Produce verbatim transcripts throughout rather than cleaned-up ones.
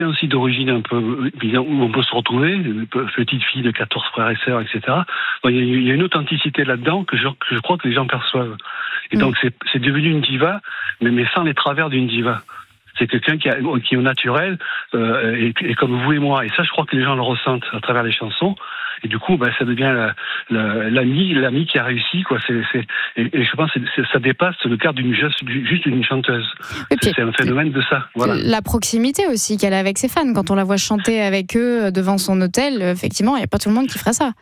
aussi d'origine un peu où on peut se retrouver, une petite fille de quatorze frères et sœurs, et cetera. Bon, il, y a, il y a une authenticité là-dedans que je, que je crois que les gens perçoivent. Et mmh. donc c'est, c'est devenu une diva, mais, mais sans les travers d'une diva. C'est quelqu'un qui, a, qui est au naturel, euh, et, et comme vous et moi. Et ça, je crois que les gens le ressentent à travers les chansons. Et du coup, ben, ça devient la, la, l'ami, l'ami qui a réussi, quoi. C'est, c'est, et, et je pense que c'est, ça dépasse le cadre d'une juste, juste d'une chanteuse. C'est, c'est un phénomène de ça. Voilà. La proximité aussi qu'elle a avec ses fans. Quand on la voit chanter avec eux devant son hôtel, effectivement, il n'y a pas tout le monde qui ferait ça.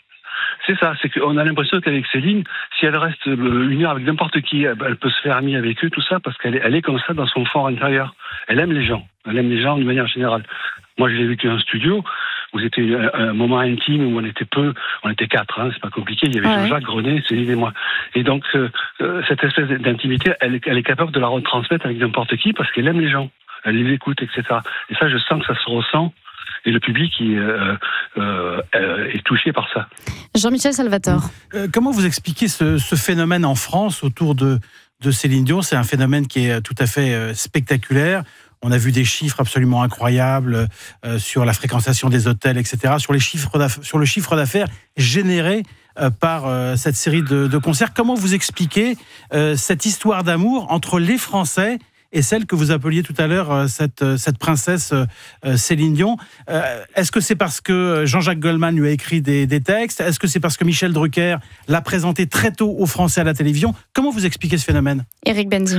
C'est ça, c'est qu'on a l'impression qu'avec Céline, si elle reste une heure avec n'importe qui, elle peut se faire amie avec eux, tout ça, parce qu'elle est, elle est comme ça dans son fort intérieur. Elle aime les gens, elle aime les gens d'une manière générale. Moi, je l'ai vécu en studio, où c'était un, un moment intime, où on était peu, on était quatre, hein, c'est pas compliqué, il y avait ouais. Jean-Jacques, Grenet, Céline et moi. Et donc, euh, cette espèce d'intimité, elle, elle est capable de la retransmettre avec n'importe qui, parce qu'elle aime les gens, elle les écoute, et cetera. Et ça, je sens que ça se ressent. Et le public il, euh, euh, est touché par ça. Jean-Michel Salvatore. Euh, comment vous expliquez ce, ce phénomène en France autour de, de Céline Dion ? C'est un phénomène qui est tout à fait euh, spectaculaire. On a vu des chiffres absolument incroyables euh, sur la fréquentation des hôtels, et cetera, sur, les chiffres sur le chiffre d'affaires généré euh, par euh, cette série de, de concerts. Comment vous expliquez euh, cette histoire d'amour entre les Français et celle que vous appeliez tout à l'heure, cette, cette princesse euh, Céline Dion? euh, Est-ce que c'est parce que Jean-Jacques Goldman lui a écrit des, des textes? Est-ce que c'est parce que Michel Drucker l'a présenté très tôt aux Français à la télévision? Comment vous expliquez ce phénomène? Éric Benzi.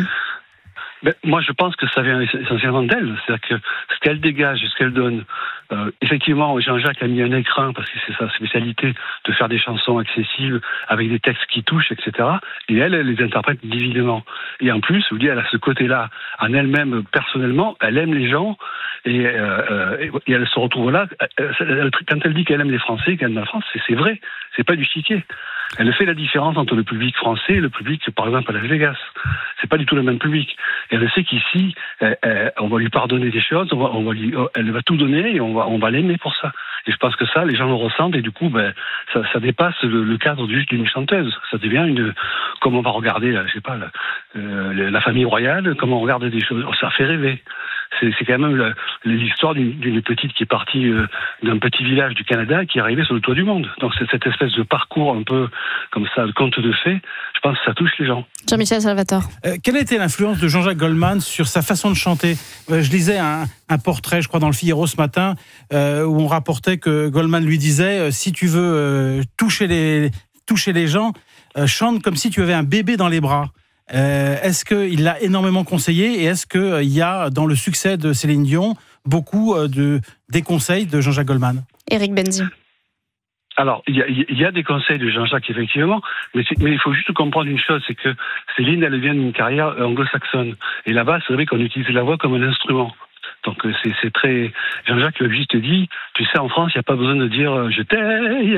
Ben, moi, je pense que ça vient essentiellement d'elle. C'est-à-dire que ce qu'elle dégage, ce qu'elle donne. Euh, effectivement, Jean-Jacques a mis un écran, parce que c'est sa spécialité, de faire des chansons accessibles, avec des textes qui touchent, et cetera. Et elle, elle les interprète divinement. Et en plus, vous dites, elle a ce côté-là, en elle-même, personnellement, elle aime les gens, et, euh, et elle se retrouve là. Quand elle dit qu'elle aime les Français, qu'elle aime la France, c'est, c'est vrai. C'est pas du chiquet. Elle fait la différence entre le public français et le public, par exemple, à Las Vegas. C'est pas du tout le même public. Et elle sait qu'ici, elle, elle, on va lui pardonner des choses, on va, on va lui, elle va tout donner et on va, on va l'aimer pour ça. Et je pense que ça, les gens le ressentent et du coup, ben, ça, ça dépasse le, le cadre juste d'une chanteuse. Ça devient une, comme on va regarder, je sais pas, la, euh, la famille royale, comment on regarde des choses, ça fait rêver. C'est, c'est quand même la, l'histoire d'une, d'une petite qui est partie euh, d'un petit village du Canada et qui est arrivée sur le toit du monde. Donc c'est cette espèce de parcours un peu comme ça, le conte de fées. Je pense que ça touche les gens. Jean-Michel Salvatore. Euh, quelle a été l'influence de Jean-Jacques Goldman sur sa façon de chanter? euh, Je lisais un, un portrait, je crois, dans le Figaro ce matin, euh, où on rapportait que Goldman lui disait euh, si tu veux euh, toucher les toucher les gens, euh, chante comme si tu avais un bébé dans les bras. Euh, est-ce qu'il l'a énormément conseillé et est-ce qu'il euh, y a dans le succès de Céline Dion beaucoup euh, de, des conseils de Jean-Jacques Goldman? Éric Benzi. Alors, il y a, il y a des conseils de Jean-Jacques, effectivement, mais, mais il faut juste comprendre une chose, c'est que Céline, elle vient d'une carrière anglo-saxonne. Et là-bas, c'est vrai qu'on utilise la voix comme un instrument. Donc c'est, c'est très... Jean-Jacques lui a juste dit, tu sais, en France, il n'y a pas besoin de dire « je t'aime ».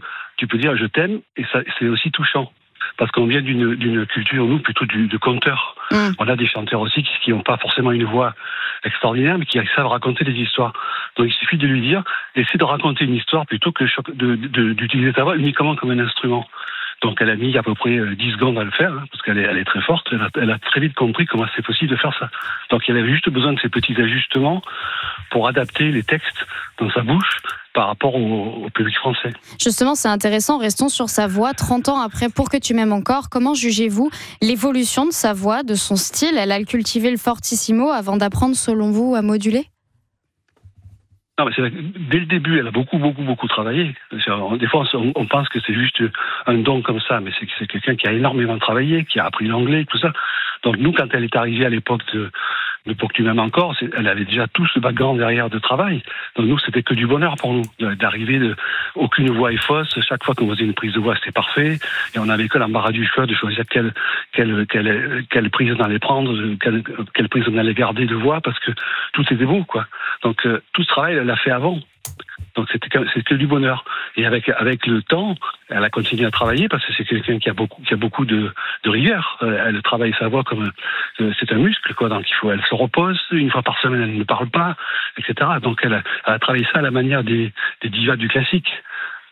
Tu peux dire « je t'aime » et ça, c'est aussi touchant. Parce qu'on vient d'une, d'une culture, nous, plutôt du, de conteurs. Mmh. On a des chanteurs aussi qui n'ont pas forcément une voix extraordinaire, mais qui savent raconter des histoires. Donc il suffit de lui dire, essaie de raconter une histoire plutôt que de, de, d'utiliser ta voix uniquement comme un instrument. Donc elle a mis à peu près dix secondes à le faire, hein, parce qu'elle est, elle est très forte, elle a, elle a très vite compris comment c'est possible de faire ça. Donc elle avait juste besoin de ces petits ajustements pour adapter les textes dans sa bouche par rapport au, au public français. Justement, c'est intéressant, restons sur sa voix, trente ans après Pour que tu m'aimes encore. Comment jugez-vous l'évolution de sa voix, de son style? Elle a cultivé le fortissimo avant d'apprendre, selon vous, à moduler? Non, mais c'est, dès le début, elle a beaucoup, beaucoup, beaucoup travaillé. Des fois, on, on pense que c'est juste un don comme ça, mais c'est, c'est quelqu'un qui a énormément travaillé, qui a appris l'anglais, tout ça. Donc nous, quand elle est arrivée à l'époque de, de Pour que tu m'aimes encore, c'est, elle avait déjà tout ce background derrière de travail. Donc nous, c'était que du bonheur pour nous, d'arriver, de, aucune voix est fausse. Chaque fois qu'on faisait une prise de voix, c'était parfait. Et on n'avait que l'embarras du choix de choisir quelle, quelle, quelle, quelle prise on allait prendre, quelle, quelle prise on allait garder de voix, parce que tout était beau, quoi. Donc euh, tout ce travail, elle l'a fait avant. Donc c'était que, c'était que du bonheur. Et avec avec le temps, elle a continué à travailler parce que c'est quelqu'un qui a beaucoup qui a beaucoup de, de rigueur. Elle travaille sa voix comme c'est un muscle, quoi. Donc il faut, elle se repose une fois par semaine, elle ne parle pas, et cetera. Donc elle a, elle a travaillé ça à la manière des, des divas du classique.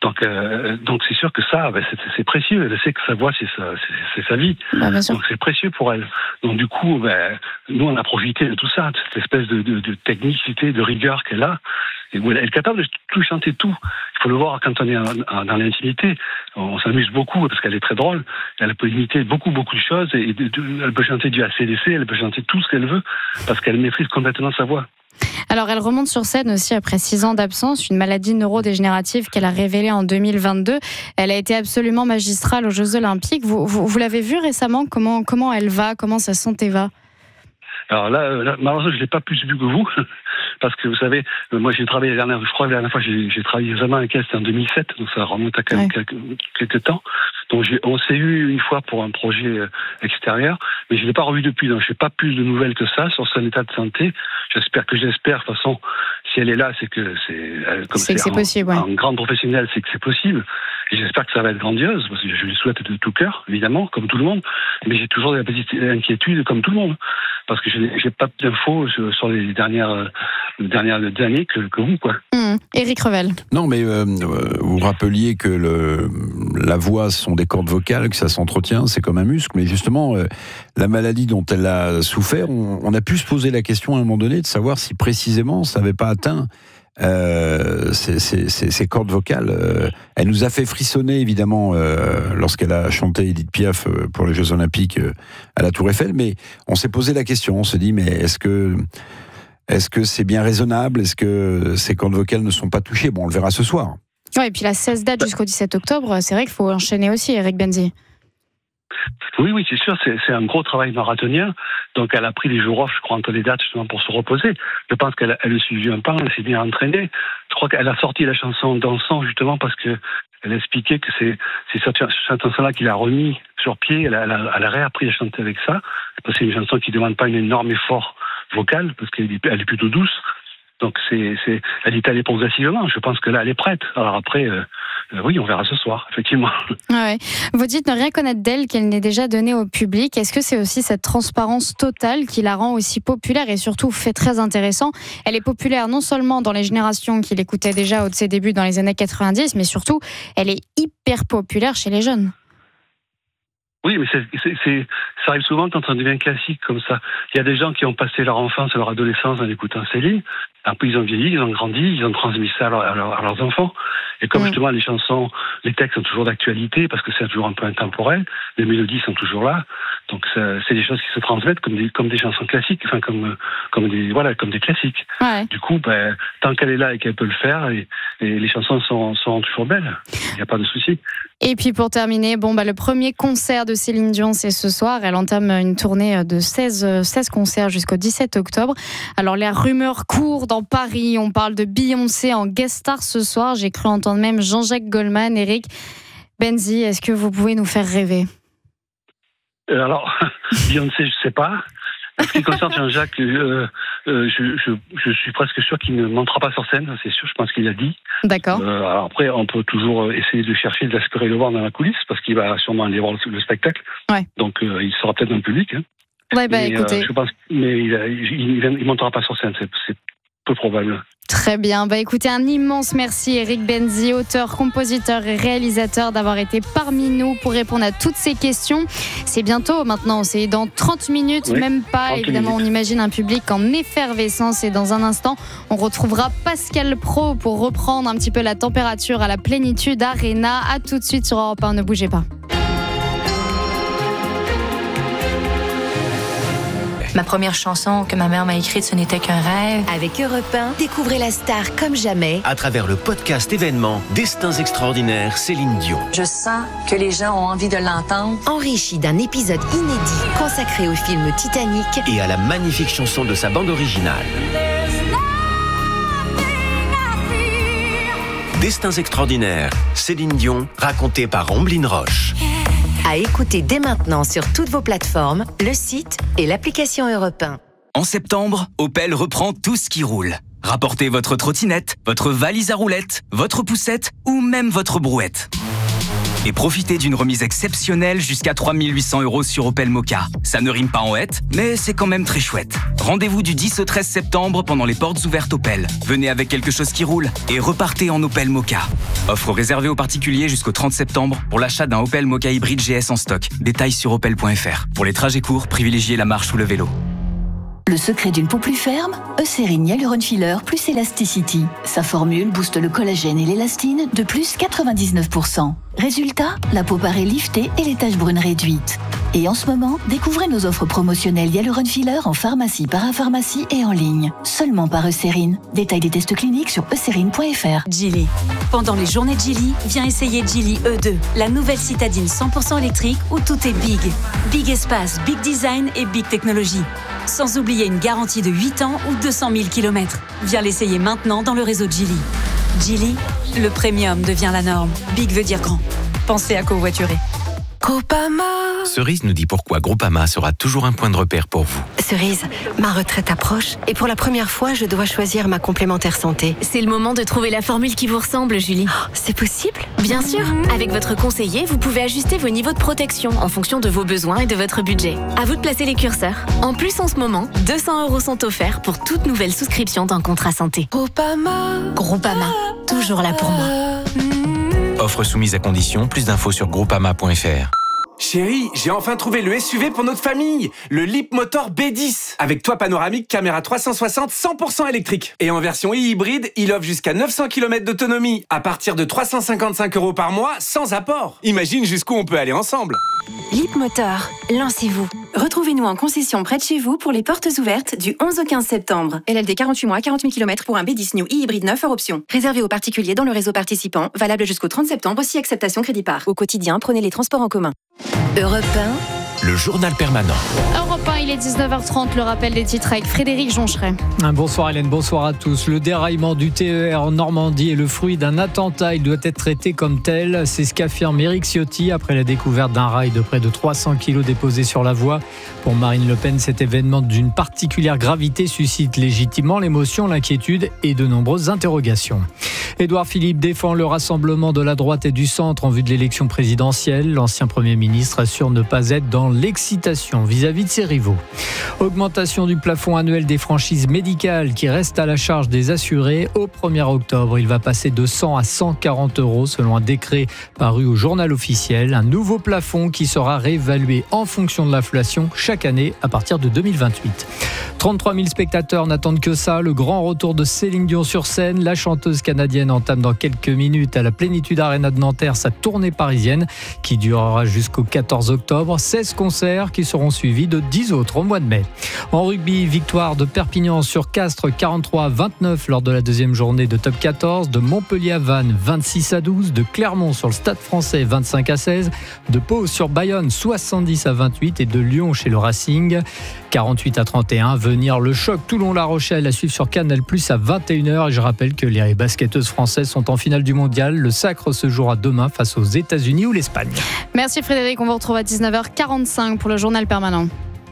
Donc, euh, donc c'est sûr que ça, ben, c'est, c'est précieux. Elle sait que sa voix, c'est sa, c'est, c'est sa vie. Bah, bien sûr. Donc c'est précieux pour elle. Donc du coup, ben, nous on a profité de tout ça, de cette espèce de, de, de technicité, de rigueur qu'elle a. Et où elle est capable de tout chanter, tout. Il faut le voir quand on est en, en, dans l'intimité. On s'amuse beaucoup parce qu'elle est très drôle. Elle peut imiter beaucoup, beaucoup de choses. Et de, de, elle peut chanter du A C D C, elle peut chanter tout ce qu'elle veut parce qu'elle maîtrise complètement sa voix. Alors, elle remonte sur scène aussi après six ans d'absence, une maladie neurodégénérative qu'elle a révélée en deux mille vingt-deux. Elle a été absolument magistrale aux Jeux Olympiques. Vous, vous, vous l'avez vue récemment ? Comment, comment elle va ? Comment sa santé va ? Alors là, là malheureusement, je l'ai pas plus vu que vous, parce que vous savez, moi j'ai travaillé la dernière, je crois que la dernière fois j'ai, j'ai travaillé vraiment avec elle, c'était en deux mille sept, donc ça remonte à quelques, ouais. quelques, quelques temps. Donc j'ai, on s'est eu une fois pour un projet extérieur, mais je l'ai pas revu depuis, donc j'ai pas plus de nouvelles que ça sur son état de santé. J'espère que j'espère, de toute façon, si elle est là, c'est que c'est, comme c'est, c'est, c'est un, possible, ouais. un grand professionnel, c'est que c'est possible. Et j'espère que ça va être grandiose, parce que je lui souhaite de tout cœur, évidemment, comme tout le monde. Mais j'ai toujours des petites inquiétudes, comme tout le monde, parce que je n'ai j'ai pas d'infos sur les dernières, les dernières années que, que vous, quoi. Mmh. Éric Revel. Non, mais euh, vous rappeliez que le, la voix sont des cordes vocales, que ça s'entretient, c'est comme un muscle. Mais justement, euh, la maladie dont elle a souffert, on, on a pu se poser la question à un moment donné de savoir si précisément ça n'avait pas atteint Euh, ces, ces, ces, ces cordes vocales. Euh, elle nous a fait frissonner évidemment euh, lorsqu'elle a chanté Edith Piaf euh, pour les Jeux Olympiques euh, à la Tour Eiffel, mais on s'est posé la question, on s'est dit mais est-ce que est-ce que c'est bien raisonnable, est-ce que ces cordes vocales ne sont pas touchées? Bon, on le verra ce soir. Ouais, et puis la seize dates jusqu'au dix-sept octobre, c'est vrai qu'il faut enchaîner aussi, Eric Benzi. Oui, oui, c'est sûr, c'est, c'est un gros travail marathonien. Donc, elle a pris des jours off, je crois, entre les dates, justement, pour se reposer. Je pense qu'elle elle a suivi un pas, elle s'est bien entraînée. Je crois qu'elle a sorti la chanson Dansant, justement, parce que elle a expliqué que c'est, c'est cette chanson-là qu'il a remis sur pied. Elle a, elle, a, elle a réappris à chanter avec ça. Parce que c'est une chanson qui ne demande pas un énorme effort vocal, parce qu'elle est, elle est plutôt douce. Donc, c'est, c'est, elle est allée progressivement. Je pense que là, elle est prête. Alors après, euh, euh, oui, on verra ce soir, effectivement. Ouais. Vous dites ne rien connaître d'elle, qu'elle n'est déjà donnée au public. Est-ce que c'est aussi cette transparence totale qui la rend aussi populaire et surtout fait très intéressant? Elle est populaire non seulement dans les générations qui l'écoutaient déjà au de ses débuts dans les années quatre-vingt-dix, mais surtout, elle est hyper populaire chez les jeunes. Oui, mais c'est, c'est, c'est, ça arrive souvent quand on devient classique comme ça. Il y a des gens qui ont passé leur enfance et leur adolescence en écoutant Céline. Après, ils ont vieilli, ils ont grandi, ils ont transmis ça à, leur, à, leur, à leurs enfants. Et comme mmh. justement, les chansons, les textes sont toujours d'actualité parce que c'est toujours un peu intemporel, les mélodies sont toujours là. Donc, ça, c'est des choses qui se transmettent comme des, comme des chansons classiques, enfin, comme, comme des, voilà, comme des classiques. Ouais. Du coup, ben, tant qu'elle est là et qu'elle peut le faire, et, et les chansons sont, sont toujours belles. Il n'y a pas de souci. Et puis pour terminer, bon, bah, le premier concert de Céline Dion, c'est ce soir. Elle entame une tournée de seize, seize concerts jusqu'au dix-sept octobre. Alors les rumeurs courent dans Paris. On parle de Beyoncé en guest star ce soir. J'ai cru entendre même Jean-Jacques Goldman. Eric Benzi, est-ce que vous pouvez nous faire rêver? Alors, Beyoncé, je ne sais pas. En ce qui concerne Jean-Jacques, euh, euh, je, je, je suis presque sûr qu'il ne montera pas sur scène, c'est sûr, je pense qu'il l'a dit. D'accord. Euh, alors après, on peut toujours essayer de chercher, de l'espérer le voir dans la coulisse, parce qu'il va sûrement aller voir le, le spectacle. Ouais. Donc euh, il sera peut-être dans le public. Hein. Ouais, bah mais, écoutez. Euh, je pense, mais il ne montera pas sur scène, c'est, c'est peu probable. Très bien. Bah écoutez, un immense merci Eric Benzi, auteur, compositeur et réalisateur, d'avoir été parmi nous pour répondre à toutes ces questions. C'est bientôt maintenant, c'est dans trente minutes, oui, même pas. Évidemment, minutes. On imagine un public en effervescence et dans un instant, on retrouvera Pascal Praud pour reprendre un petit peu la température à la Plénitude Arena. À tout de suite sur Europe un, ne bougez pas. Ma première chanson que ma mère m'a écrite, ce n'était qu'un rêve. Avec Europe un, découvrez la star comme jamais. À travers le podcast événement Destins extraordinaires, Céline Dion. Je sens que les gens ont envie de l'entendre. Enrichi d'un épisode inédit consacré au film Titanic. Et à la magnifique chanson de sa bande originale. Destins extraordinaires, Céline Dion, racontée par Omblin Roche. À écouter dès maintenant sur toutes vos plateformes, le site et l'application Europe un. En septembre, Opel reprend tout ce qui roule. Rapportez votre trottinette, votre valise à roulettes, votre poussette ou même votre brouette. Et profitez d'une remise exceptionnelle jusqu'à trois mille huit cents euros sur Opel Mokka. Ça ne rime pas en hête, mais c'est quand même très chouette. Rendez-vous du dix au treize septembre pendant les portes ouvertes Opel. Venez avec quelque chose qui roule et repartez en Opel Mokka. Offre réservée aux particuliers jusqu'au trente septembre pour l'achat d'un Opel Mokka hybride G S en stock. Détails sur opel point f r. Pour les trajets courts, privilégiez la marche ou le vélo. Le secret d'une peau plus ferme, Eucérine Hyaluron Filler plus Elasticity. Sa formule booste le collagène et l'élastine de plus quatre-vingt-dix-neuf pour cent. Résultat, la peau paraît liftée et les taches brunes réduites. Et en ce moment, découvrez nos offres promotionnelles Hyaluron Filler en pharmacie, parapharmacie et en ligne. Seulement par Eucérine. Détail des tests cliniques sur eucérine point f r. Geely. Pendant les journées Geely, viens essayer Geely E deux, la nouvelle citadine cent pour cent électrique où tout est big. Big espace, big design et big technologie. Sans oublier une garantie de huit ans ou deux cent mille kilomètres. Viens l'essayer maintenant dans le réseau Geely. Geely, le premium devient la norme. Big veut dire grand. Pensez à covoiturer. Groupama. Cerise nous dit pourquoi Groupama sera toujours un point de repère pour vous. Cerise, ma retraite approche et pour la première fois, je dois choisir ma complémentaire santé. C'est le moment de trouver la formule qui vous ressemble, Julie. Oh, c'est possible ? Bien sûr. Avec votre conseiller, vous pouvez ajuster vos niveaux de protection en fonction de vos besoins et de votre budget. À vous de placer les curseurs. En plus, en ce moment, deux cents euros sont offerts pour toute nouvelle souscription d'un contrat santé. Groupama. Groupama, toujours là pour moi. Offre soumise à condition, plus d'infos sur groupama point f r. Chérie, j'ai enfin trouvé le S U V pour notre famille, le Leapmotor B dix, avec toit panoramique, caméra trois cent soixante, cent pour cent électrique. Et en version e-hybride, il offre jusqu'à neuf cents kilomètres d'autonomie, à partir de trois cent cinquante-cinq euros par mois, sans apport. Imagine jusqu'où on peut aller ensemble. Leapmotor, lancez-vous. Retrouvez-nous en concession près de chez vous pour les portes ouvertes du onze au quinze septembre. L L D quarante-huit mois, quarante mille kilomètres pour un B dix New e-hybride neuf hors option. Réservé aux particuliers dans le réseau participant, valable jusqu'au trente septembre si acceptation crédit par. Au quotidien, prenez les transports en commun. Europe un, Le journal permanent. Europe un, il est dix-neuf heures trente, le rappel des titres avec Frédéric Joncheret. Bonsoir Hélène, bonsoir à tous. Le déraillement du T E R en Normandie est le fruit d'un attentat. Il doit être traité comme tel. C'est ce qu'affirme Éric Ciotti après la découverte d'un rail de près de trois cents kilos déposé sur la voie. Pour Marine Le Pen, cet événement d'une particulière gravité suscite légitimement l'émotion, l'inquiétude et de nombreuses interrogations. Édouard Philippe défend le rassemblement de la droite et du centre en vue de l'élection présidentielle. L'ancien Premier ministre assure ne pas être dans l'excitation vis-à-vis de ses rivaux. Augmentation du plafond annuel des franchises médicales qui reste à la charge des assurés. Au premier octobre, il va passer de cent à cent quarante euros selon un décret paru au journal officiel. Un nouveau plafond qui sera réévalué en fonction de l'inflation chaque année à partir de deux mille vingt-huit. trente-trois mille spectateurs n'attendent que ça. Le grand retour de Céline Dion sur scène. La chanteuse canadienne entame dans quelques minutes à la Plénitude Arena de Nanterre sa tournée parisienne qui durera jusqu'au quatorze octobre. seize concerts qui seront suivis de dix autres au mois de mai. En rugby, victoire de Perpignan sur Castres quarante-trois à vingt-neuf lors de la deuxième journée de top quatorze, de Montpellier à Vannes vingt-six à douze, de Clermont sur le Stade Français vingt-cinq à seize, de Pau sur Bayonne soixante-dix à vingt-huit et de Lyon chez le Racing quarante-huit à trente et un. Venir le choc Toulon-La Rochelle à suivre sur Canal plus, à vingt et une heures. Et je rappelle que les basketteuses françaises sont en finale du mondial. Le sacre se jouera demain face aux États-Unis ou l'Espagne. Merci Frédéric, on vous retrouve à dix-neuf heures quarante-cinq pour le journal permanent.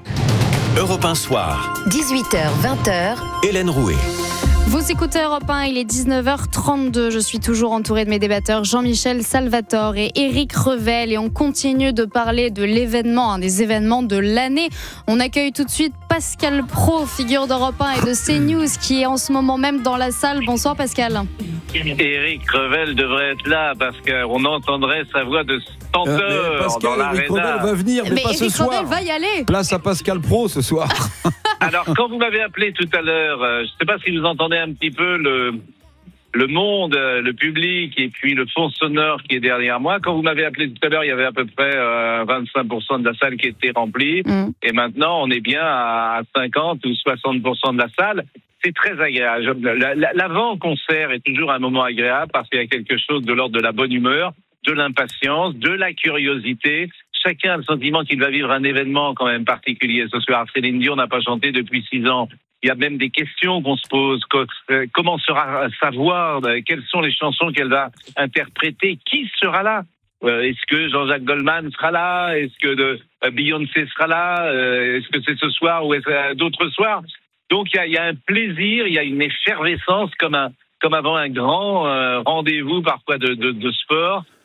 Europe un soir. dix-huit heures vingt heures. Hélène Rouet. Vous écoutez Europe un, il est dix-neuf heures trente-deux. Je suis toujours entourée de mes débatteurs Jean-Michel Salvatore et Éric Revel. Et on continue de parler de l'événement, un des événements de l'année. On accueille tout de suite Pascal Praud, figure d'Europe un et de CNews, qui est en ce moment même dans la salle. Bonsoir Pascal. Éric Revel devrait être là parce qu'on entendrait sa voix de stenteur euh, Pascal, dans l'aréna. Éric Revel va venir, mais, mais pas Éric ce soir. Revel va y aller. Place à Pascal Praud ce soir. Alors, quand vous m'avez appelé tout à l'heure, euh, je ne sais pas si vous entendez un petit peu le, le monde, euh, le public et puis le fond sonore qui est derrière moi. Quand vous m'avez appelé tout à l'heure, il y avait à peu près euh, vingt-cinq pour cent de la salle qui était remplie. Mmh. Et maintenant, on est bien à cinquante ou soixante pour cent de la salle. C'est très agréable. L'avant-concert est toujours un moment agréable parce qu'il y a quelque chose de l'ordre de la bonne humeur, de l'impatience, de la curiosité. Chacun a le sentiment qu'il va vivre un événement quand même particulier ce soir. Céline Dion n'a pas chanté depuis six ans. Il y a même des questions qu'on se pose. Comment sera sa voix? Quelles sont les chansons qu'elle va interpréter? Qui sera là? Est-ce que Jean-Jacques Goldman sera là? Est-ce que de, Beyoncé sera là? Est-ce que c'est ce soir ou est-ce d'autres soirs? Donc il y a, il y a un plaisir, il y a une effervescence comme, un, comme avant un grand euh, rendez-vous parfois de, de, de sport.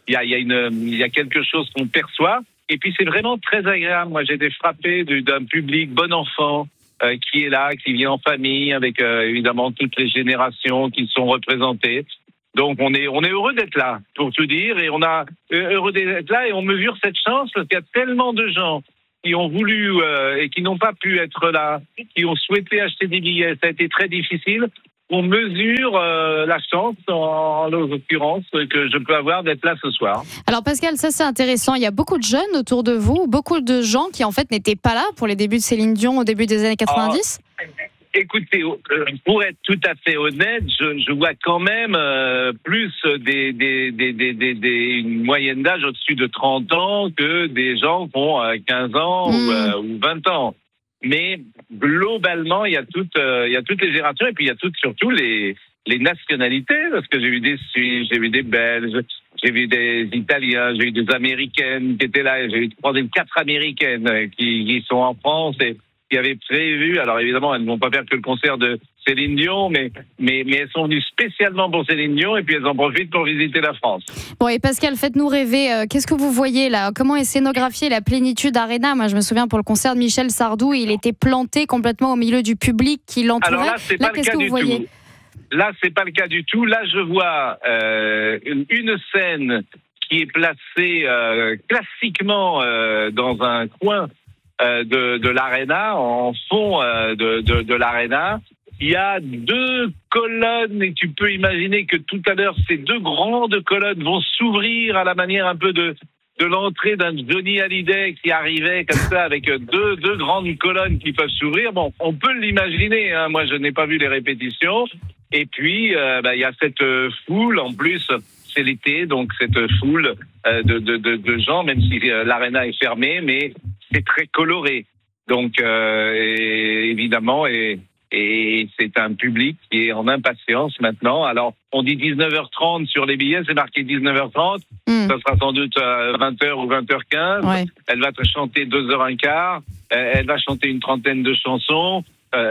il y a, il y a une, il y a quelque chose qu'on perçoit. Et puis c'est vraiment très agréable. Moi, j'ai été frappé d'un public bon enfant euh, qui est là, qui vient en famille, avec euh, évidemment toutes les générations qui sont représentées. Donc on est on est heureux d'être là, pour tout dire, et on a heureux d'être là et on mesure cette chance parce qu'il y a tellement de gens qui ont voulu euh, et qui n'ont pas pu être là, qui ont souhaité acheter des billets. Ça a été très difficile. On mesure euh, la chance, en, en l'occurrence, que je peux avoir d'être là ce soir. Alors Pascal, ça c'est intéressant. Il y a beaucoup de jeunes autour de vous, beaucoup de gens qui en fait n'étaient pas là pour les débuts de Céline Dion au début des années quatre-vingt-dix. Oh. Écoutez, pour être tout à fait honnête, je, je vois quand même euh, plus des, des, des, des, des, des une moyenne d'âge au-dessus de trente ans que des gens qui ont euh, quinze ans mmh. ou, euh, ou vingt ans. Mais globalement, il y a toutes, euh, il y a toutes les générations et puis il y a toutes surtout les, les nationalités, parce que j'ai vu des Suisses, j'ai vu des Belges, j'ai vu des Italiens, j'ai vu des Américaines qui étaient là, j'ai vu trois des quatre Américaines qui, qui sont en France et qui avaient prévu, alors évidemment, elles ne vont pas faire que le concert de Céline Dion, mais, mais, mais elles sont venues spécialement pour Céline Dion et puis elles en profitent pour visiter la France. Bon, et Pascal, faites-nous rêver. Euh, qu'est-ce que vous voyez là? Comment est scénographiée la Plénitude Arena? Moi, je me souviens pour le concert de Michel Sardou, il était planté complètement au milieu du public qui l'entourait. Alors là, c'est là, pas le cas du tout. Là, c'est pas le cas du tout. Là, je vois euh, une, une scène qui est placée euh, classiquement euh, dans un coin Euh, de, de l'aréna, en fond euh, de, de, de l'aréna. Il y a deux colonnes et tu peux imaginer que tout à l'heure, ces deux grandes colonnes vont s'ouvrir à la manière un peu de, de l'entrée d'un Johnny Hallyday qui arrivait comme ça avec deux, deux grandes colonnes qui peuvent s'ouvrir. Bon, on peut l'imaginer, hein. Moi je n'ai pas vu les répétitions. Et puis, euh, bah, il y a cette foule en plus. C'est l'été, donc cette foule euh, de, de, de, de gens, même si euh, l'aréna est fermée, mais c'est très coloré. Donc, euh, et, évidemment, et, et c'est un public qui est en impatience maintenant. Alors, on dit dix-neuf heures trente sur les billets, c'est marqué dix-neuf heures trente. Mmh. Ça sera sans doute à vingt heures ou vingt heures quinze. Ouais. Elle va te chanter deux heures quinze. Euh, elle va chanter une trentaine de chansons.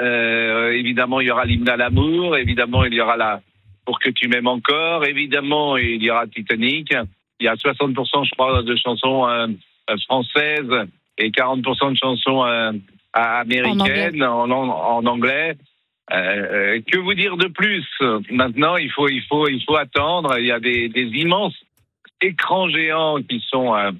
Euh, évidemment, il y aura l'hymne à l'amour. Évidemment, il y aura la Pour que tu m'aimes encore. Évidemment, il y aura Titanic. Il y a soixante pour cent, je crois, de chansons euh, françaises et quarante pour cent de chansons euh, américaines en anglais. En, en, en anglais. Euh, que vous dire de plus? Maintenant, il faut, il faut, il faut attendre. Il y a des, des immenses écrans géants qui sont, euh,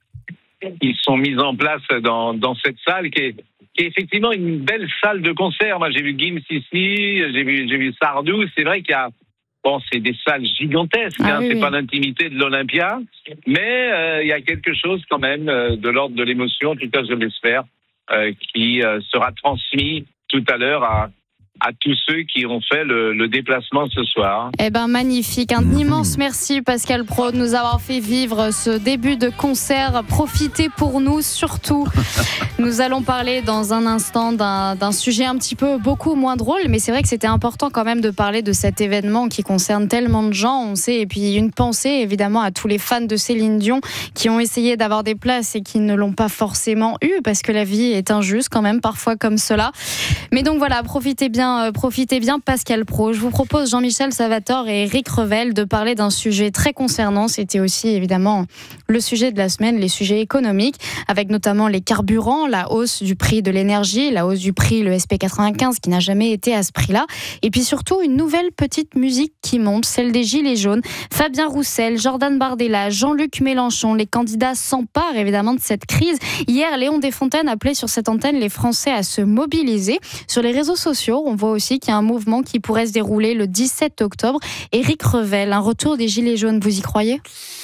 qui sont mis en place dans, dans cette salle qui est, qui est effectivement une belle salle de concert. Moi, j'ai vu Gims ici, j'ai vu, j'ai vu Sardou. C'est vrai qu'il y a Bon, c'est des salles gigantesques, ah, hein, oui, c'est oui. pas l'intimité de l'Olympia, mais euh, il y a quelque chose quand même euh, de l'ordre de l'émotion, en tout cas je l'espère, euh, qui euh, sera transmis tout à l'heure à, à tous ceux qui ont fait le, le déplacement ce soir. Eh ben magnifique, un immense merci Pascal Praud de nous avoir fait vivre ce début de concert. Profitez pour nous surtout. Nous allons parler dans un instant d'un, d'un sujet un petit peu beaucoup moins drôle, mais c'est vrai que c'était important quand même de parler de cet événement qui concerne tellement de gens, on sait, et puis une pensée évidemment à tous les fans de Céline Dion qui ont essayé d'avoir des places et qui ne l'ont pas forcément eu parce que la vie est injuste quand même parfois comme cela. Mais donc voilà, profitez bien, euh, profitez bien Pascal Praud. Je vous propose Jean-Michel Savator et Eric Revel de parler d'un sujet très concernant. C'était aussi évidemment le sujet de la semaine, les sujets économiques, avec notamment les carburants, la hausse du prix de l'énergie, la hausse du prix, le S P quatre-vingt-quinze qui n'a jamais été à ce prix-là, et puis surtout une nouvelle petite musique qui monte, celle des Gilets jaunes. Fabien Roussel, Jordan Bardella, Jean-Luc Mélenchon, les candidats s'emparent évidemment de cette crise. Hier, Léon Desfontaines appelait sur cette antenne les Français à se mobiliser. Sur les réseaux sociaux, on voit aussi qu'il y a un mouvement qui pourrait se dérouler le dix-sept octobre. Éric Revel, un retour des Gilets jaunes, vous y croyez ?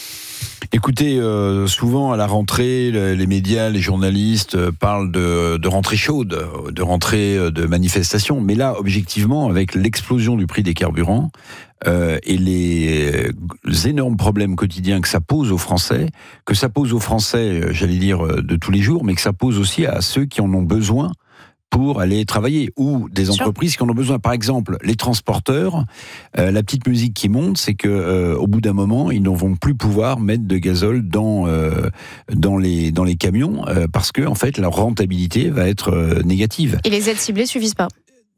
Écoutez, euh, souvent à la rentrée, les médias, les journalistes euh, parlent de, de rentrée chaude, de rentrée de manifestation. Mais là, objectivement, avec l'explosion du prix des carburants euh, et les, les énormes problèmes quotidiens que ça pose aux Français, que ça pose aux Français, j'allais dire, de tous les jours, mais que ça pose aussi à ceux qui en ont besoin pour aller travailler, ou des entreprises qui en ont besoin. Par exemple, les transporteurs, euh, la petite musique qui monte, c'est que euh, au bout d'un moment, ils ne vont plus pouvoir mettre de gazole dans euh, dans les dans les camions euh, parce que en fait, leur rentabilité va être euh, négative. Et les aides ciblées suffisent pas.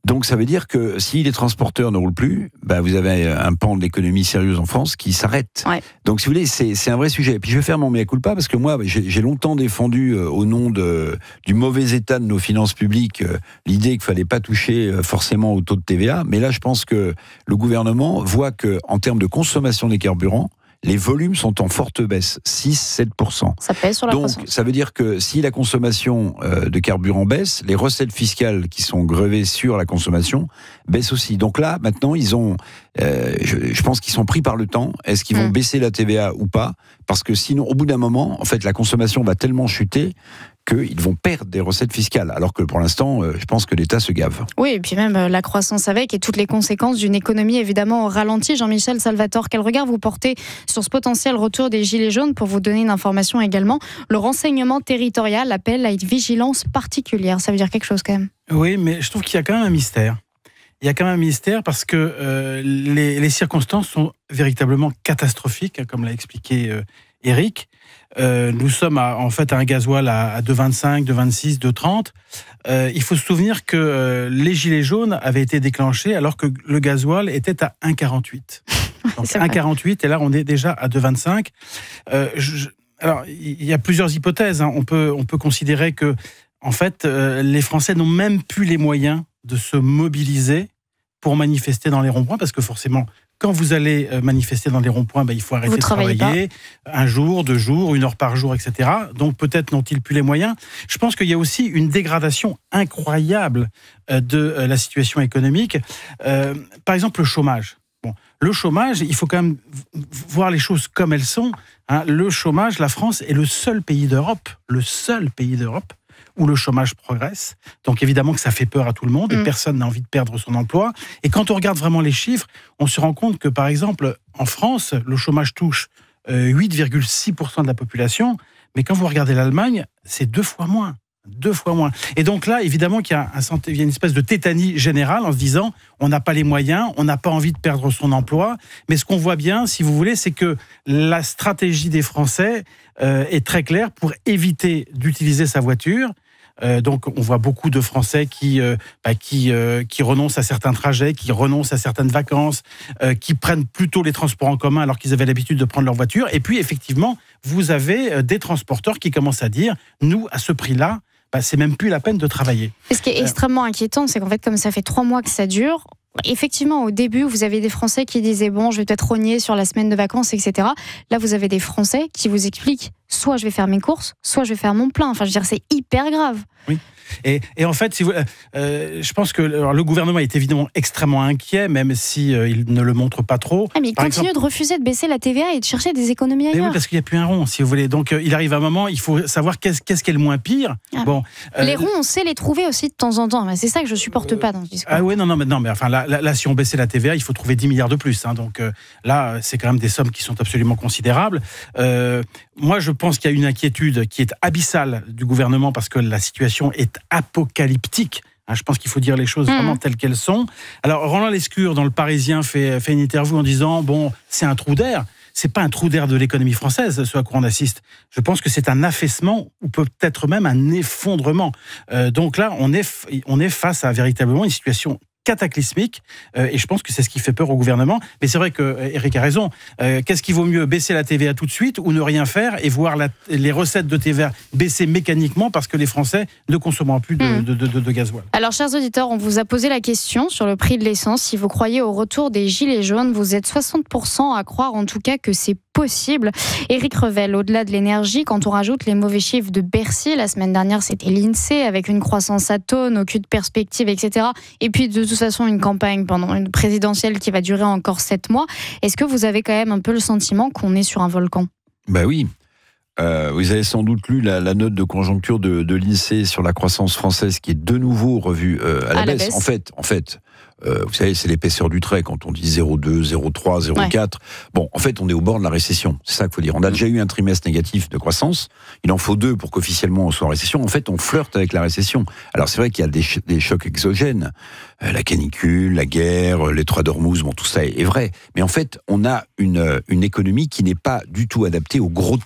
Donc ça veut dire que si les transporteurs ne roulent plus, bah vous avez un pan de l'économie sérieuse en France qui s'arrête. Ouais. Donc si vous voulez, c'est, c'est un vrai sujet. Et puis je vais faire mon mea culpa parce que moi, j'ai, j'ai longtemps défendu euh, au nom de, du mauvais état de nos finances publiques euh, l'idée qu'il fallait pas toucher euh, forcément au taux de T V A. Mais là, je pense que le gouvernement voit que en termes de consommation des carburants, les volumes sont en forte baisse, six à sept pour cent. Ça pèse sur la Donc, croissance. ça veut dire que si la consommation euh, de carburant baisse, les recettes fiscales qui sont grevées sur la consommation baissent aussi. Donc là, maintenant, ils ont, euh, je, je pense qu'ils sont pris par le temps. Est-ce qu'ils vont Mmh. baisser la T V A ou pas ? Parce que sinon, au bout d'un moment, en fait, la consommation va tellement chuter qu'ils vont perdre des recettes fiscales. Alors que pour l'instant, euh, je pense que l'État se gave. Oui, et puis même euh, la croissance avec et toutes les conséquences d'une économie évidemment au ralenti. Jean-Michel Salvatore, quel regard vous portez sur ce potentiel retour des Gilets jaunes? Pour vous donner une information également, le renseignement territorial appelle à une vigilance particulière. Ça veut dire quelque chose quand même. Oui, mais je trouve qu'il y a quand même un mystère. Il y a quand même un mystère parce que euh, les, les circonstances sont véritablement catastrophiques, comme l'a expliqué euh, Éric. Euh, nous sommes à, en fait à un gasoil à, à deux virgule vingt-cinq, deux virgule vingt-six, deux virgule trente. Euh, il faut se souvenir que euh, les gilets jaunes avaient été déclenchés alors que le gasoil était à un virgule quarante-huit. Donc un virgule quarante-huit et là on est déjà à deux virgule vingt-cinq. Euh, je, alors il y a plusieurs hypothèses. Hein. On peut on peut considérer que en fait euh, les Français n'ont même plus les moyens de se mobiliser pour manifester dans les ronds-points parce que forcément. Quand vous allez manifester dans les ronds-points, ben, il faut arrêter de travailler pas. un jour, deux jours, une heure par jour, et cetera. Donc peut-être n'ont-ils plus les moyens. Je pense qu'il y a aussi une dégradation incroyable de la situation économique. Euh, par exemple, le chômage. Bon, le chômage, il faut quand même voir les choses comme elles sont. Hein. Le chômage, la France est le seul pays d'Europe, le seul pays d'Europe où le chômage progresse. Donc évidemment que ça fait peur à tout le monde et mmh. personne n'a envie de perdre son emploi. Et quand on regarde vraiment les chiffres, on se rend compte que par exemple, en France, le chômage touche euh, huit virgule six pour cent de la population, mais quand vous regardez l'Allemagne, c'est deux fois moins. Deux fois moins. Et donc là, évidemment qu'il y a, un, il y a une espèce de tétanie générale en se disant on n'a pas les moyens, on n'a pas envie de perdre son emploi. Mais ce qu'on voit bien, si vous voulez, c'est que la stratégie des Français euh, est très claire pour éviter d'utiliser sa voiture. Euh, donc, on voit beaucoup de Français qui euh, bah, qui euh, qui renoncent à certains trajets, qui renoncent à certaines vacances, euh, qui prennent plutôt les transports en commun alors qu'ils avaient l'habitude de prendre leur voiture. Et puis, effectivement, vous avez des transporteurs qui commencent à dire nous, à ce prix-là, bah, c'est même plus la peine de travailler. Et ce qui est extrêmement inquiétant, c'est qu'en fait, comme ça fait trois mois que ça dure, effectivement, au début, vous avez des Français qui disaient bon, je vais peut-être rogner sur la semaine de vacances, et cetera. Là, vous avez des Français qui vous expliquent soit je vais faire mes courses, soit je vais faire mon plein. Enfin, je veux dire, c'est hyper grave. Oui. Et, et en fait, si vous, euh, je pense que alors, le gouvernement est évidemment extrêmement inquiet, même si euh, il ne le montre pas trop. Ah, mais il Par continue exemple, de refuser de baisser la T V A et de chercher des économies ailleurs. Mais oui, parce qu'il n'y a plus un rond, si vous voulez. Donc, euh, il arrive un moment, il faut savoir qu'est-ce, qu'est-ce qui est le moins pire. Ah. Bon, euh, les ronds, on sait les trouver aussi de temps en temps. Mais c'est ça que je supporte pas dans ce discours. Ah oui, non, non, mais, non, mais enfin, là, là, là, si on baissait la T V A, il faut trouver dix milliards de plus. Hein, donc euh, là, c'est quand même des sommes qui sont absolument considérables. Euh, moi, je pense qu'il y a une inquiétude qui est abyssale du gouvernement parce que la situation est apocalyptique. Hein, je pense qu'il faut dire les choses vraiment mmh. telles qu'elles sont. Alors, Roland Lescure, dans Le Parisien, fait, fait une interview en disant « Bon, c'est un trou d'air ». C'est pas un trou d'air de l'économie française, ce à quoi on assiste. Je pense que c'est un affaissement ou peut-être même un effondrement. Euh, donc là, on est, on est face à véritablement une situation cataclysmique euh, et je pense que c'est ce qui fait peur au gouvernement. Mais c'est vrai que euh, Éric a raison. Euh, qu'est-ce qui vaut mieux, baisser la T V A tout de suite ou ne rien faire et voir la, les recettes de T V A baisser mécaniquement parce que les Français ne consommeront plus de, mmh. de, de, de, de gasoil. Alors, chers auditeurs, on vous a posé la question sur le prix de l'essence. Si vous croyez au retour des Gilets jaunes, vous êtes soixante pour cent à croire en tout cas que c'est possible. Éric Revel, au-delà de l'énergie, quand on rajoute les mauvais chiffres de Bercy, la semaine dernière c'était l'INSEE avec une croissance atone, aucune perspective, et cetera. Et puis de toute façon une campagne pendant une présidentielle qui va durer encore sept mois. Est-ce que vous avez quand même un peu le sentiment qu'on est sur un volcan ? Ben oui. Euh, vous avez sans doute lu la, la note de conjoncture de, de l'INSEE sur la croissance française qui est de nouveau revue euh, à, la, à baisse. la baisse. En fait, en fait euh, vous savez, c'est l'épaisseur du trait quand on dit zéro virgule deux, zéro virgule trois, zéro virgule quatre. Ouais. Bon, en fait, on est au bord de la récession. C'est ça qu'il faut dire. On a déjà eu un trimestre négatif de croissance. Il en faut deux pour qu'officiellement on soit en récession. En fait, on flirte avec la récession. Alors, c'est vrai qu'il y a des, ch- des chocs exogènes. Euh, la canicule, la guerre, les trois d'Ormuz, bon, tout ça est, est vrai. Mais en fait, on a une, une économie qui n'est pas du tout adaptée au gros temps,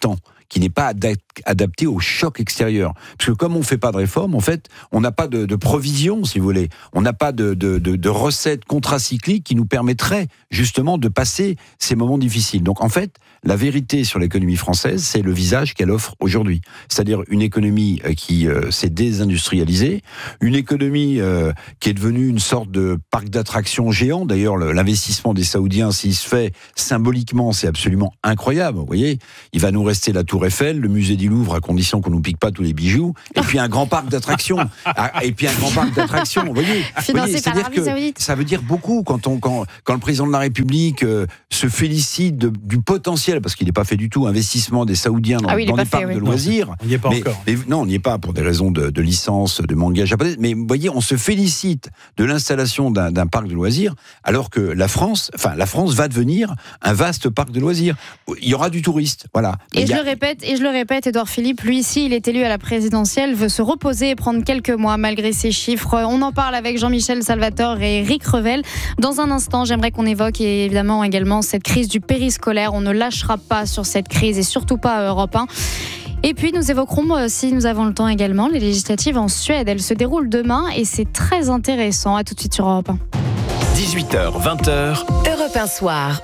qui n'est pas adap- adapté au choc extérieur. Parce que comme on ne fait pas de réforme, en fait, on n'a pas de, de provision, si vous voulez. On n'a pas de, de, de, de recettes contracycliques qui nous permettraient justement de passer ces moments difficiles. Donc en fait, la vérité sur l'économie française, c'est le visage qu'elle offre aujourd'hui. C'est-à-dire une économie qui euh, s'est désindustrialisée, une économie euh, qui est devenue une sorte de parc d'attractions géant. D'ailleurs, le, l'investissement des Saoudiens, s'il se fait symboliquement, c'est absolument incroyable. Vous voyez, il va nous rester la Tour Eiffel, le musée du Louvre, à condition qu'on nous pique pas tous les bijoux, et puis un grand parc d'attractions. et puis un grand parc d'attractions. Vous voyez, Financé vous voyez, par l'Arabie Saoudite. Ça veut dire beaucoup quand on quand quand le président de la République euh, se félicite de, du potentiel, parce qu'il n'est pas fait du tout, investissement des Saoudiens dans, ah oui, dans les fait, parcs oui. de loisirs. On n'y est pas mais, encore. mais, non, on n'y est pas pour des raisons de, de licence, de manga japonais. Mais vous voyez, on se félicite de l'installation d'un, d'un parc de loisirs, alors que la France, enfin la France va devenir un vaste parc de loisirs. Il y aura du touriste, voilà. Et il je a... le répète, et je le répète, Édouard Philippe, lui ici, il est élu à la présidentielle, veut se reposer et prendre quelques mois malgré ces chiffres. On en parle avec Jean-Michel Salvatore et Éric Revel. Dans un instant, j'aimerais qu'on évoque évidemment également cette crise du périscolaire. On ne lâchera pas sur cette crise et surtout pas à Europe un. Et puis nous évoquerons, si nous avons le temps également, les législatives en Suède. Elles se déroulent demain et c'est très intéressant. À tout de suite sur Europe un. dix-huit heures, vingt heures. Europe un soir.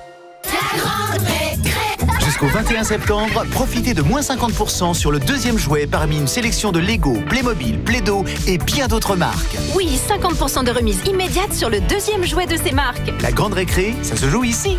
Jusqu'au vingt et un septembre, profitez de moins cinquante pour cent sur le deuxième jouet parmi une sélection de Lego, Playmobil, Play-Doh et bien d'autres marques. Oui, cinquante pour cent de remise immédiate sur le deuxième jouet de ces marques. La grande récré, ça se joue ici.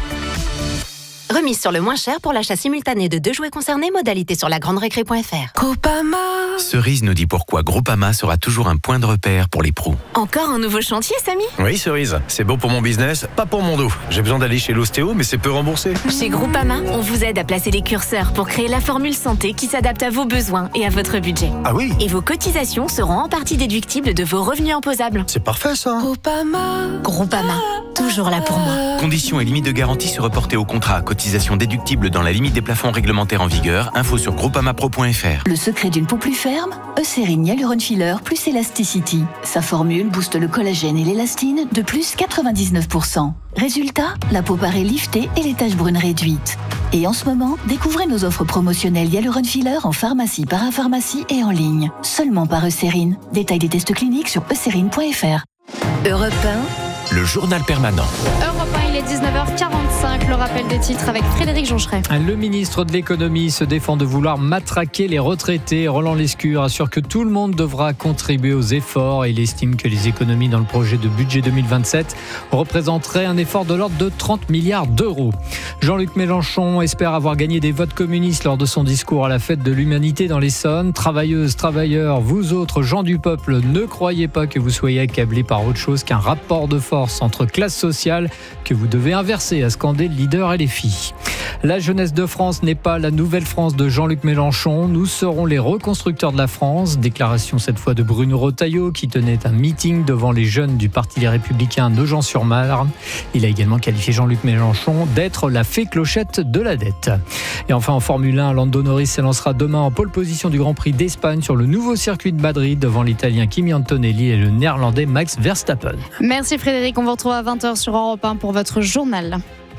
Remise sur le moins cher pour l'achat simultané de deux jouets concernés, modalité sur la grande récré point f r. Groupama. Cerise nous dit pourquoi Groupama sera toujours un point de repère pour les pros. Encore un nouveau chantier, Samy ? Oui, Cerise, c'est bon pour mon business, pas pour mon dos. J'ai besoin d'aller chez l'ostéo, mais c'est peu remboursé. Chez Groupama, on vous aide à placer les curseurs pour créer la formule santé qui s'adapte à vos besoins et à votre budget. Ah oui ? Et vos cotisations seront en partie déductibles de vos revenus imposables. C'est parfait ça. Groupama. Groupama, toujours là pour moi. Conditions et limites de garantie se reporter au contrat. Cotisation déductible dans la limite des plafonds réglementaires en vigueur. Info sur groupamapro point f r. Le secret d'une peau plus ferme, Eucérine Hyaluron Filler plus Elasticity. Sa formule booste le collagène et l'élastine de plus quatre-vingt-dix-neuf pour cent. Résultat, la peau paraît liftée et les taches brunes réduites. Et en ce moment, découvrez nos offres promotionnelles Hyaluron Filler en pharmacie, parapharmacie et en ligne. Seulement par Eucérine. Détail des tests cliniques sur eucérine point f r. Europe un. Le journal permanent. Europe un, il est dix-neuf heures quarante-cinq. Le rappel des titres avec Frédéric Joncheret. Le ministre de l'économie se défend de vouloir matraquer les retraités. Roland Lescure assure que tout le monde devra contribuer aux efforts et il estime que les économies dans le projet de budget deux mille vingt-sept représenteraient un effort de l'ordre de trente milliards d'euros. Jean-Luc Mélenchon espère avoir gagné des votes communistes lors de son discours à la fête de l'humanité dans l'Essonne. Travailleuses, travailleurs, vous autres gens du peuple, ne croyez pas que vous soyez accablés par autre chose qu'un rapport de force entre classes sociales que vous devez inverser, a scandé le leader L F I. La jeunesse de France n'est pas la nouvelle France de Jean-Luc Mélenchon. Nous serons les reconstructeurs de la France. Déclaration cette fois de Bruno Retailleau qui tenait un meeting devant les jeunes du Parti Les Républicains à Nogent-sur-Marne. Il a également qualifié Jean-Luc Mélenchon d'être la fée clochette de la dette. Et enfin en Formule un, Lando Norris s'élancera demain en pole position du Grand Prix d'Espagne sur le nouveau circuit de Madrid devant l'Italien Kimi Antonelli et le Néerlandais Max Verstappen. Merci Frédéric, on vous retrouve à vingt heures sur Europe un pour votre journal.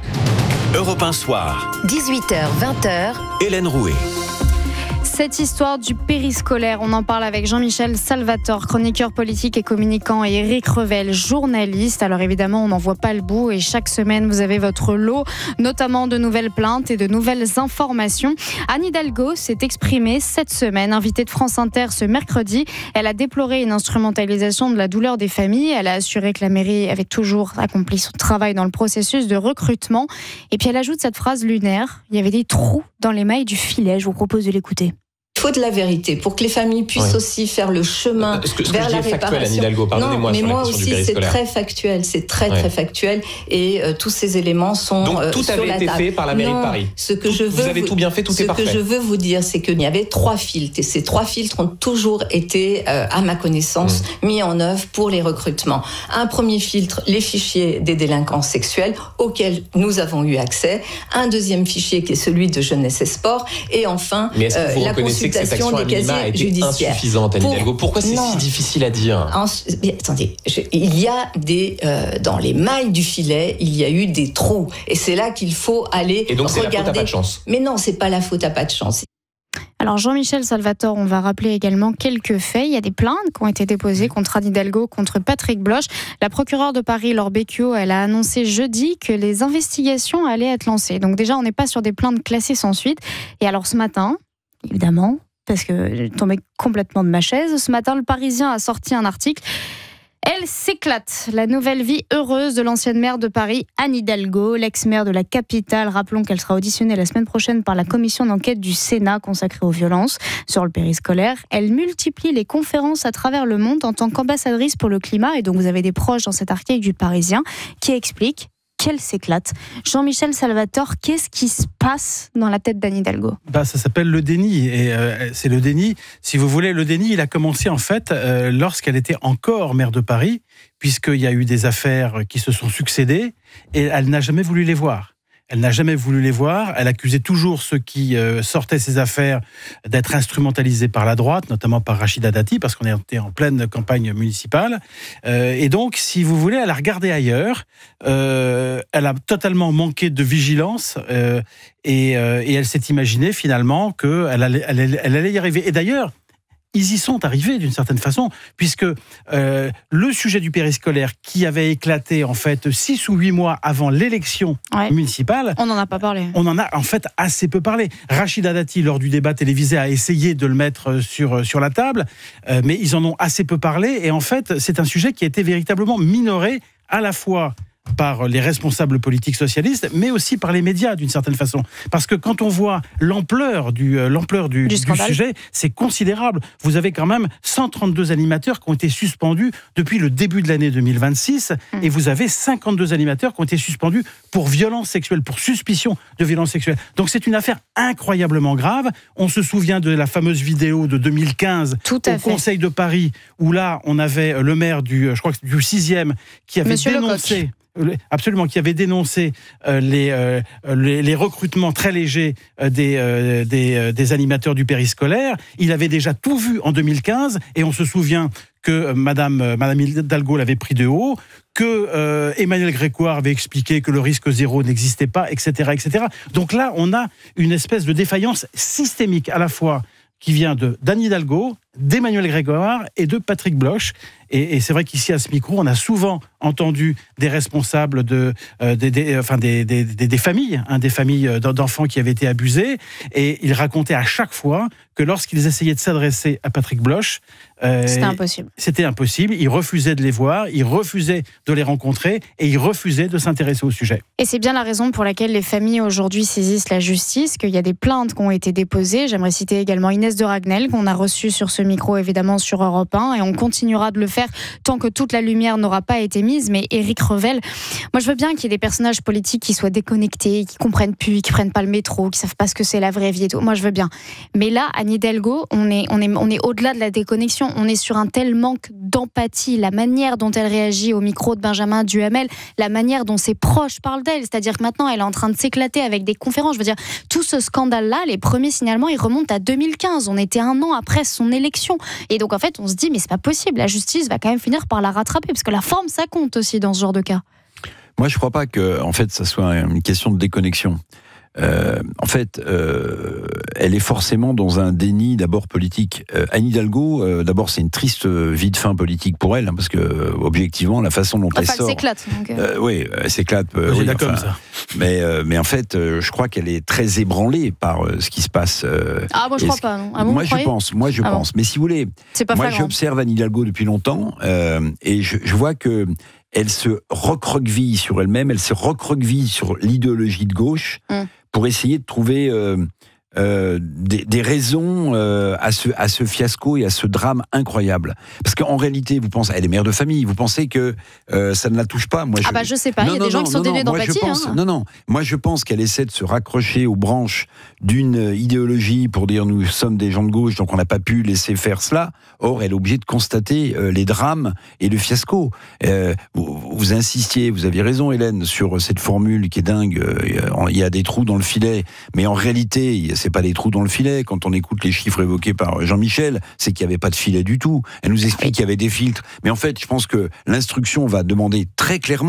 Europe un soir. dix-huit heures, vingt heures. Hélène Rouet. Cette histoire du périscolaire, on en parle avec Jean-Michel Salvatore, chroniqueur politique et communicant, et Éric Revel, journaliste. Alors évidemment, on n'en voit pas le bout et chaque semaine, vous avez votre lot, notamment de nouvelles plaintes et de nouvelles informations. Anne Hidalgo s'est exprimée cette semaine, invitée de France Inter ce mercredi. Elle a déploré une instrumentalisation de la douleur des familles. Elle a assuré que la mairie avait toujours accompli son travail dans le processus de recrutement. Et puis elle ajoute cette phrase lunaire, il y avait des trous dans les mailles du filet. Je vous propose de l'écouter. Il faut de la vérité pour que les familles puissent oui. aussi faire le chemin ce que, ce vers que la je dis est réparation. Factuel, Anne Hidalgo, pardonnez-moi, non, mais sur moi la question aussi du c'est très factuel, c'est très ouais. très factuel et euh, tous ces éléments sont donc euh, tout sur avait la été table. fait par la mairie non, de Paris. Ce que tout, je veux vous avez vous, tout bien fait, tout ce est parfait. Ce que je veux vous dire, c'est qu'il y avait trois filtres et ces trois filtres ont toujours été, euh, à ma connaissance, mmh. mis en œuvre pour les recrutements. Un premier filtre, les fichiers des délinquants sexuels auxquels nous avons eu accès. Un deuxième fichier qui est celui de jeunesse et sport et enfin euh, la consultation des casiers a été judiciaire. Insuffisante, Anne Pour... Hidalgo. Pourquoi c'est non. si difficile à dire en... Mais, attendez, je... il y a des euh, dans les mailles du filet, il y a eu des trous, et c'est là qu'il faut aller et donc regarder. C'est la faute à pas de chance. Mais non, c'est pas la faute à pas de chance. Alors Jean-Michel Salvatore, on va rappeler également quelques faits. Il y a des plaintes qui ont été déposées contre Anne Hidalgo, contre Patrick Bloch. La procureure de Paris, Laure Becchio, elle a annoncé jeudi que les investigations allaient être lancées. Donc déjà, on n'est pas sur des plaintes classées sans suite. Et alors ce matin, évidemment, parce que j'ai tombé complètement de ma chaise, ce matin, le Parisien a sorti un article. Elle s'éclate. La nouvelle vie heureuse de l'ancienne maire de Paris, Anne Hidalgo, l'ex-maire de la capitale. Rappelons qu'elle sera auditionnée la semaine prochaine par la commission d'enquête du Sénat consacrée aux violences sur le périscolaire. Elle multiplie les conférences à travers le monde en tant qu'ambassadrice pour le climat. Et donc vous avez des proches dans cet article du Parisien qui expliquent qu'elle s'éclate. Jean-Michel Salvatore, qu'est-ce qui se passe dans la tête d'Anne Hidalgo ? Bah, ça s'appelle le déni. Et euh, c'est le déni. Si vous voulez, le déni, il a commencé en fait euh, lorsqu'elle était encore maire de Paris, puisqu'il y a eu des affaires qui se sont succédées et elle n'a jamais voulu les voir. Elle n'a jamais voulu les voir. Elle accusait toujours ceux qui euh, sortaient ces affaires d'être instrumentalisés par la droite, notamment par Rachida Dati, parce qu'on était en pleine campagne municipale. Euh, et donc, si vous voulez, elle a regardé ailleurs. Euh, elle a totalement manqué de vigilance euh, et, euh, et elle s'est imaginée finalement qu'elle allait, elle allait, elle allait y arriver. Et d'ailleurs, ils y sont arrivés d'une certaine façon, puisque euh, le sujet du périscolaire qui avait éclaté en fait six ou huit mois avant l'élection ouais. municipale, on n'en a pas parlé. On en a en fait assez peu parlé. Rachida Dati, lors du débat télévisé, a essayé de le mettre sur sur la table, euh, mais ils en ont assez peu parlé. Et en fait, c'est un sujet qui a été véritablement minoré à la fois par les responsables politiques socialistes, mais aussi par les médias d'une certaine façon. Parce que quand on voit l'ampleur du, euh, l'ampleur du, du, du sujet, c'est considérable. Vous avez quand même cent trente-deux animateurs qui ont été suspendus depuis le début de l'année deux mille vingt-six, mmh. et vous avez cinquante-deux animateurs qui ont été suspendus pour violence sexuelle, pour suspicion de violence sexuelle. Donc c'est une affaire incroyablement grave. On se souvient de la fameuse vidéo de deux mille quinze Tout à au fait. Conseil de Paris, où là, on avait le maire du, je crois que du sixième, qui avait Monsieur dénoncé... Absolument, qui avait dénoncé euh, les, euh, les, les recrutements très légers euh, des, euh, des, euh, des animateurs du périscolaire. Il avait déjà tout vu en deux mille quinze, et on se souvient que euh, Madame, euh, Madame Hidalgo l'avait pris de haut, que euh, Emmanuel Grégoire avait expliqué que le risque zéro n'existait pas, et cetera, et cetera. Donc là, on a une espèce de défaillance systémique, à la fois qui vient de d'Anne Hidalgo, d'Emmanuel Grégoire et de Patrick Bloch. Et, et c'est vrai qu'ici, à ce micro, on a souvent entendu des responsables de, euh, des, des, enfin des, des, des, des familles, hein, des familles d'enfants qui avaient été abusés. Et ils racontaient à chaque fois que lorsqu'ils essayaient de s'adresser à Patrick Bloch, euh, c'était impossible. C'était impossible. Ils refusaient de les voir, ils refusaient de les rencontrer et ils refusaient de s'intéresser au sujet. Et c'est bien la raison pour laquelle les familles aujourd'hui saisissent la justice, qu'il y a des plaintes qui ont été déposées. J'aimerais citer également Inès de Ragnel, qu'on a reçue sur ce micro, évidemment, sur Europe un, et on continuera de le faire tant que toute la lumière n'aura pas été mise. Mais Éric Revel, moi je veux bien qu'il y ait des personnages politiques qui soient déconnectés, qui comprennent plus, qui prennent pas le métro, qui savent pas ce que c'est la vraie vie et tout. Moi je veux bien. Mais là, Anne Hidalgo, on est, on est, on est au-delà de la déconnexion. On est sur un tel manque d'empathie. La manière dont elle réagit au micro de Benjamin Duhamel, la manière dont ses proches parlent d'elle, c'est-à-dire que maintenant elle est en train de s'éclater avec des conférences. Je veux dire, tout ce scandale-là, les premiers signalements, ils remontent à deux mille quinze. On était un an après son élection. Et donc en fait, on se dit, mais c'est pas possible. La justice va quand même finir par la rattraper, parce que la forme, ça compte aussi dans ce genre de cas. Moi, je crois pas que, en fait, ça soit une question de déconnexion. Euh, en fait, euh, elle est forcément dans un déni d'abord politique. Euh, Anne Hidalgo, euh, d'abord, c'est une triste vie de fin politique pour elle, hein, parce que euh, objectivement, la façon dont enfin, elle, elle sort, s'éclate. Donc euh... Euh, oui, elle s'éclate. Euh, oui, oui, d'accord, enfin, ça. Mais, euh, mais en fait, euh, je crois qu'elle est très ébranlée par euh, ce qui se passe. Euh, ah, moi je crois pas. Non. Ah, bon, moi je pense. Moi je ah, pense. bon. Mais si vous voulez, pas moi flagrant. j'observe Anne Hidalgo depuis longtemps euh, et je, je vois que elle se recroqueville sur elle-même, elle se recroqueville sur l'idéologie de gauche. Hum. Pour essayer de trouver euh, euh, des, des raisons euh, à, ce, à ce fiasco et à ce drame incroyable. Parce qu'en réalité, vous pensez, elle est mère de famille, vous pensez que euh, ça ne la touche pas. Moi, ah je, bah je sais pas, il y a des gens non, qui sont dénués d'empathie. Hein. Non, non, moi je pense qu'elle essaie de se raccrocher aux branches d'une idéologie pour dire nous sommes des gens de gauche, donc on n'a pas pu laisser faire cela. Or, elle est obligée de constater euh, les drames et le fiasco. Euh, vous, vous insistiez, vous aviez raison Hélène, sur cette formule qui est dingue, euh, il y a des trous dans le filet, mais en réalité, c'est pas des trous dans le filet. Quand on écoute les chiffres évoqués par Jean-Michel, c'est qu'il n'y avait pas de filet du tout. Elle nous explique qu'il y avait des filtres. Mais en fait, je pense que l'instruction va demander très clairement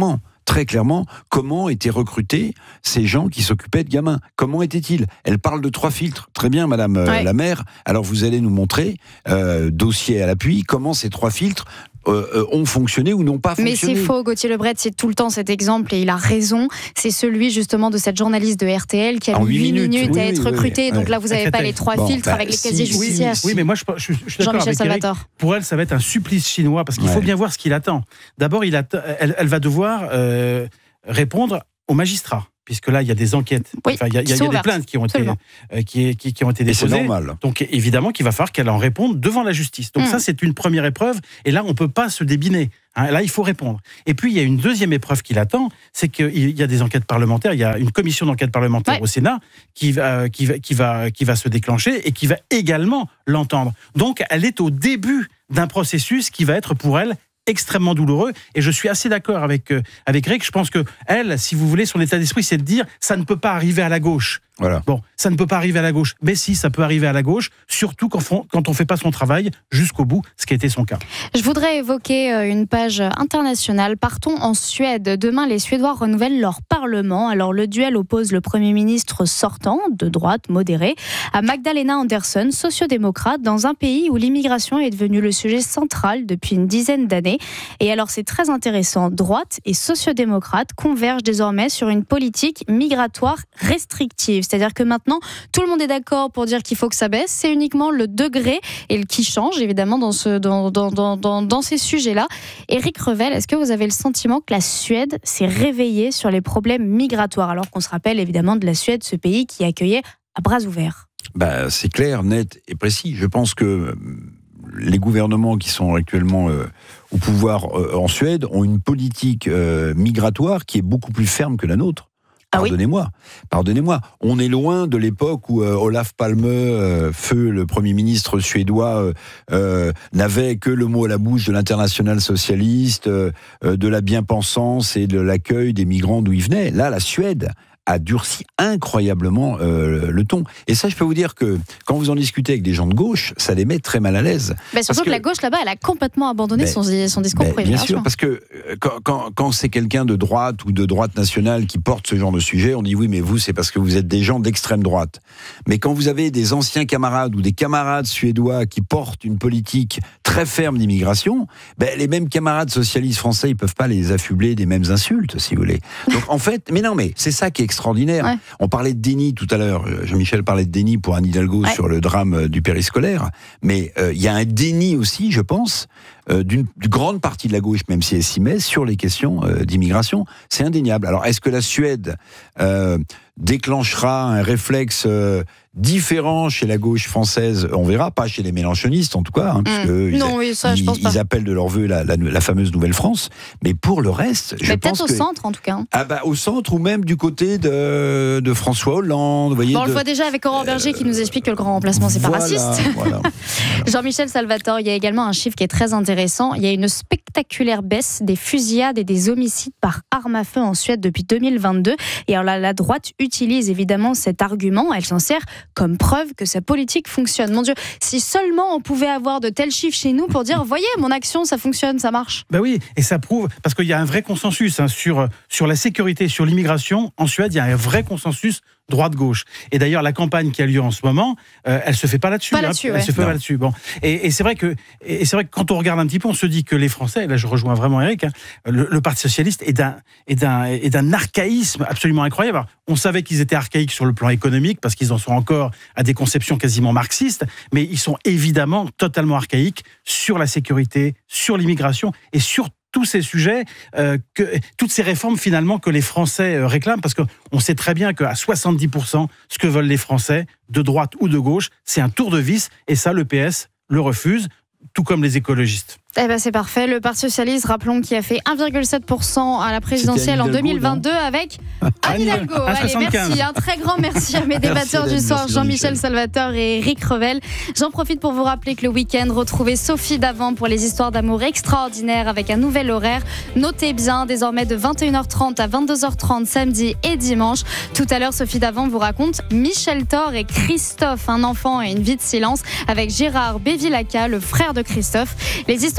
très clairement comment étaient recrutés ces gens qui s'occupaient de gamins. Comment étaient-ils ? Elle parle de trois filtres. Très bien, Madame euh, ouais. la maire. Alors vous allez nous montrer, euh, dossier à l'appui, comment ces trois filtres Euh, euh, ont fonctionné ou n'ont pas fonctionné. Mais c'est faux, Gauthier Lebret, c'est tout le temps cet exemple et il a raison. C'est celui justement de cette journaliste de R T L qui a mis huit minutes, minutes oui, à être oui, recrutée. oui, donc oui. là, vous n'avez pas les trois bon, filtres bah, avec les si, casiers oui, judiciaires. Oui, mais moi, je, je, je suis d'accord Jean-Michel avec Eric. Salvatore. Pour elle, ça va être un supplice chinois parce qu'il ouais. faut bien voir ce qu'il attend. D'abord, il att- elle, elle va devoir euh, répondre aux magistrats. Puisque là, il y a des enquêtes, oui, enfin, il y a, il y a, il y a des plaintes qui ont été, euh, qui, qui, qui ont été déposées. Et c'est normal. Donc évidemment qu'il va falloir qu'elle en réponde devant la justice. Donc mmh. ça, c'est une première épreuve. Et là, on ne peut pas se débiner. Hein, là, il faut répondre. Et puis, il y a une deuxième épreuve qui l'attend, c'est qu'il y a des enquêtes parlementaires. Il y a une commission d'enquête parlementaire ouais. au Sénat qui va, qui, va, qui, va, qui va se déclencher et qui va également l'entendre. Donc, elle est au début d'un processus qui va être pour elle extrêmement douloureux, et je suis assez d'accord avec euh, avec Rick. Je pense que elle, si vous voulez, son état d'esprit, c'est de dire ça ne peut pas arriver à la gauche. Voilà. Bon, ça ne peut pas arriver à la gauche. Mais si, ça peut arriver à la gauche, surtout quand, font, quand on ne fait pas son travail jusqu'au bout, ce qui a été son cas. Je voudrais évoquer une page internationale. Partons en Suède. Demain, les Suédois renouvellent leur parlement. Alors, le duel oppose le Premier ministre sortant, de droite modérée, à Magdalena Andersson, sociodémocrate, dans un pays où l'immigration est devenue le sujet central depuis une dizaine d'années. Et alors, c'est très intéressant. Droite et sociodémocrate convergent désormais sur une politique migratoire restrictive. C'est-à-dire que maintenant, tout le monde est d'accord pour dire qu'il faut que ça baisse. C'est uniquement le degré et le qui change, évidemment, dans, ce, dans, dans, dans, dans, dans ces sujets-là. Éric Revel, est-ce que vous avez le sentiment que la Suède s'est réveillée sur les problèmes migratoires, alors qu'on se rappelle évidemment de la Suède, ce pays qui accueillait à bras ouverts ? Bah, c'est clair, net et précis. Je pense que les gouvernements qui sont actuellement euh, au pouvoir euh, en Suède ont une politique euh, migratoire qui est beaucoup plus ferme que la nôtre. Pardonnez-moi, pardonnez-moi. On est loin de l'époque où euh, Olof Palme, euh, feu le Premier ministre suédois, euh, euh, n'avait que le mot à la bouche de l'international socialiste, euh, de la bien-pensance et de l'accueil des migrants d'où ils venaient. Là, la Suède a durci incroyablement euh, le ton. Et ça, je peux vous dire que quand vous en discutez avec des gens de gauche, ça les met très mal à l'aise. Bah surtout que, que la gauche, là-bas, elle a complètement abandonné mais, son, son discours pour Bien sûr, parce que quand, quand, quand c'est quelqu'un de droite ou de droite nationale qui porte ce genre de sujet, on dit oui, mais vous, c'est parce que vous êtes des gens d'extrême droite. Mais quand vous avez des anciens camarades ou des camarades suédois qui portent une politique très ferme d'immigration, ben, les mêmes camarades socialistes français, ils peuvent pas les affubler des mêmes insultes, si vous voulez. Donc en fait, mais non, mais c'est ça qui est extraordinaire. Ouais. On parlait de déni tout à l'heure. Jean-Michel parlait de déni pour Anne Hidalgo ouais. sur le drame du périscolaire. Mais il euh, y a un déni aussi, je pense, euh, d'une, d'une grande partie de la gauche, même si elle s'y met, sur les questions euh, d'immigration. C'est indéniable. Alors, est-ce que la Suède euh, déclenchera un réflexe euh, différent chez la gauche française? On verra, pas chez les mélenchonistes en tout cas, hein, puisque mmh. ils, non, oui, ça, ils, je pense pas. ils appellent de leur vœu la, la, la fameuse Nouvelle-France. Mais pour le reste, je mais pense peut-être que... au centre en tout cas. Ah bah, au centre ou même du côté de, de François Hollande. Vous voyez, bon, on de... le voit déjà avec Aurore Berger euh... qui nous explique que le grand remplacement, c'est voilà, pas raciste. Voilà, voilà. Jean-Michel Salvatore, il y a également un chiffre qui est très intéressant. Il y a une spectaculaire baisse des fusillades et des homicides par arme à feu en Suède depuis deux mille vingt-deux. Et alors la, la droite utilise évidemment cet argument. Elle s'en sert comme preuve que sa politique fonctionne. Mon Dieu, si seulement on pouvait avoir de tels chiffres chez nous pour dire, voyez, mon action, ça fonctionne, ça marche. Ben oui, et ça prouve, parce qu'il y a un vrai consensus hein, sur, sur la sécurité, sur l'immigration. En Suède, il y a un vrai consensus droite-gauche. Et d'ailleurs, la campagne qui a lieu en ce moment, euh, elle se fait pas là-dessus. Pas là-dessus, hein, ouais. Elle se fait pas là-dessus. Bon. Et, et c'est vrai que, et c'est vrai que quand on regarde un petit peu, on se dit que les Français, et là je rejoins vraiment Eric, hein, le, le Parti socialiste est d'un, est d'un, est d'un archaïsme absolument incroyable. Alors, on savait qu'ils étaient archaïques sur le plan économique parce qu'ils en sont encore à des conceptions quasiment marxistes, mais ils sont évidemment totalement archaïques sur la sécurité, sur l'immigration et sur tous ces sujets, euh, que, toutes ces réformes finalement que les Français euh, réclament, parce qu'on sait très bien qu'à soixante-dix pour cent, ce que veulent les Français, de droite ou de gauche, c'est un tour de vis, et ça, le P S le refuse, tout comme les écologistes. Eh ben c'est parfait. Le Parti socialiste, rappelons, qui a fait un virgule sept pour cent à la présidentielle en deux mille vingt-deux non avec Anne Hidalgo. Allez, merci. Un très grand merci à mes débatteurs du soir, Jean-Michel Salvatore et Éric Revel. J'en profite pour vous rappeler que le week-end, retrouvez Sophie Davant pour les histoires d'amour extraordinaires avec un nouvel horaire. Notez bien, désormais de vingt et une heures trente à vingt-deux heures trente samedi et dimanche. Tout à l'heure, Sophie Davant vous raconte Michel Thor et Christophe, un enfant et une vie de silence, avec Gérard Bevilacqua, le frère de Christophe. Les histoires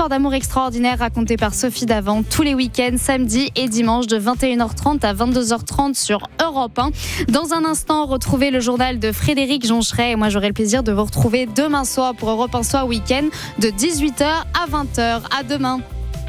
histoire d'amour extraordinaire racontée par Sophie Davant tous les week-ends, samedi et dimanche de vingt et une heures trente à vingt-deux heures trente sur Europe un. Dans un instant, retrouvez le journal de Frédéric Joncheret et moi j'aurai le plaisir de vous retrouver demain soir pour Europe un Soir Week-end de dix-huit heures à vingt heures. À demain.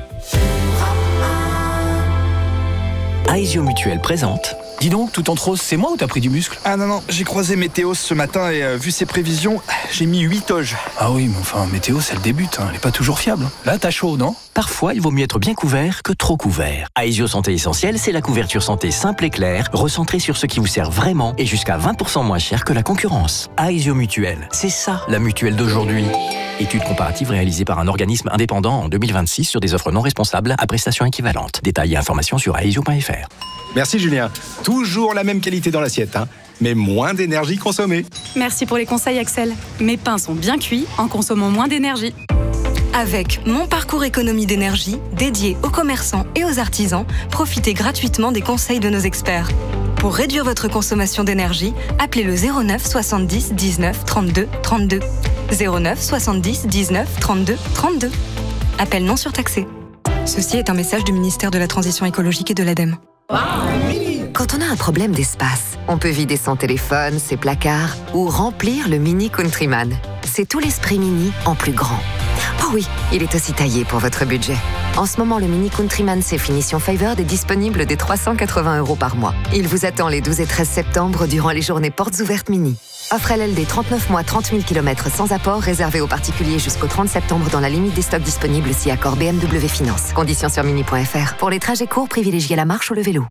Aesio Mutuelle présente. Dis donc, tout en rose, c'est moi ou t'as pris du muscle? Ah non, non, j'ai croisé Météos ce matin et euh, vu ses prévisions, j'ai mis huit oges. Ah oui, mais enfin, Météos, elle débute, hein, elle est pas toujours fiable. Là, t'as chaud, non? Parfois, il vaut mieux être bien couvert que trop couvert. Aesio Santé Essentielle, c'est la couverture santé simple et claire, recentrée sur ce qui vous sert vraiment et jusqu'à vingt pour cent moins cher que la concurrence. Aesio Mutuelle, c'est ça, la mutuelle d'aujourd'hui. Étude comparative réalisée par un organisme indépendant en deux mille vingt-six sur des offres non responsables à prestations équivalentes. Détails et informations sur aesio point f r. Merci Julien. Toujours la même qualité dans l'assiette, hein, mais moins d'énergie consommée. Merci pour les conseils Axel. Mes pains sont bien cuits en consommant moins d'énergie. Avec Mon Parcours Économie d'énergie, dédié aux commerçants et aux artisans, profitez gratuitement des conseils de nos experts. Pour réduire votre consommation d'énergie, appelez le zéro neuf soixante-dix dix-neuf trente-deux trente-deux. zéro neuf soixante-dix dix-neuf trente-deux trente-deux. Appel non surtaxé. Ceci est un message du ministère de la Transition écologique et de l'ADEME. Quand on a un problème d'espace, on peut vider son téléphone, ses placards ou remplir le Mini Countryman. C'est tout l'esprit Mini en plus grand. Oh oui, il est aussi taillé pour votre budget. En ce moment, le Mini Countryman C Finition Favored est disponible dès trois cent quatre-vingts euros par mois. Il vous attend les douze et treize septembre durant les journées portes ouvertes Mini. Offre L L D trente-neuf mois, trente mille kilomètres sans apport, réservé aux particuliers jusqu'au trente septembre dans la limite des stocks disponibles si accord B M W Finance. Conditions sur mini point f r. Pour les trajets courts, privilégiez la marche ou le vélo.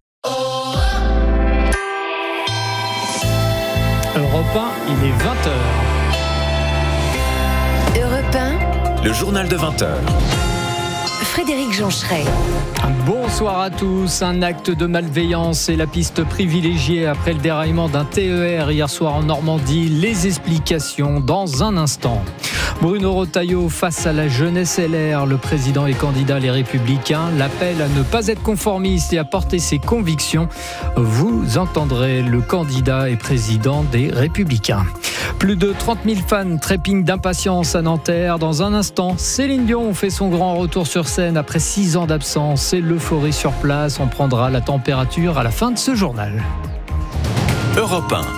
Europe un, il est vingt heures. Europe un, Le journal de vingt heures. Frédéric Joncheret. Bonsoir à tous. Un acte de malveillance et la piste privilégiée après le déraillement d'un T E R hier soir en Normandie. Les explications dans un instant. Bruno Retailleau face à la jeunesse L R. Le président et candidat Les Républicains l'appelle à ne pas être conformiste et à porter ses convictions. Vous entendrez le candidat et président des Républicains. Plus de trente mille fans trépignent d'impatience à Nanterre. Dans un instant, Céline Dion fait son grand retour sur scène après six ans d'absence et l'euphorie sur place. On prendra la température à la fin de ce journal. Europe un.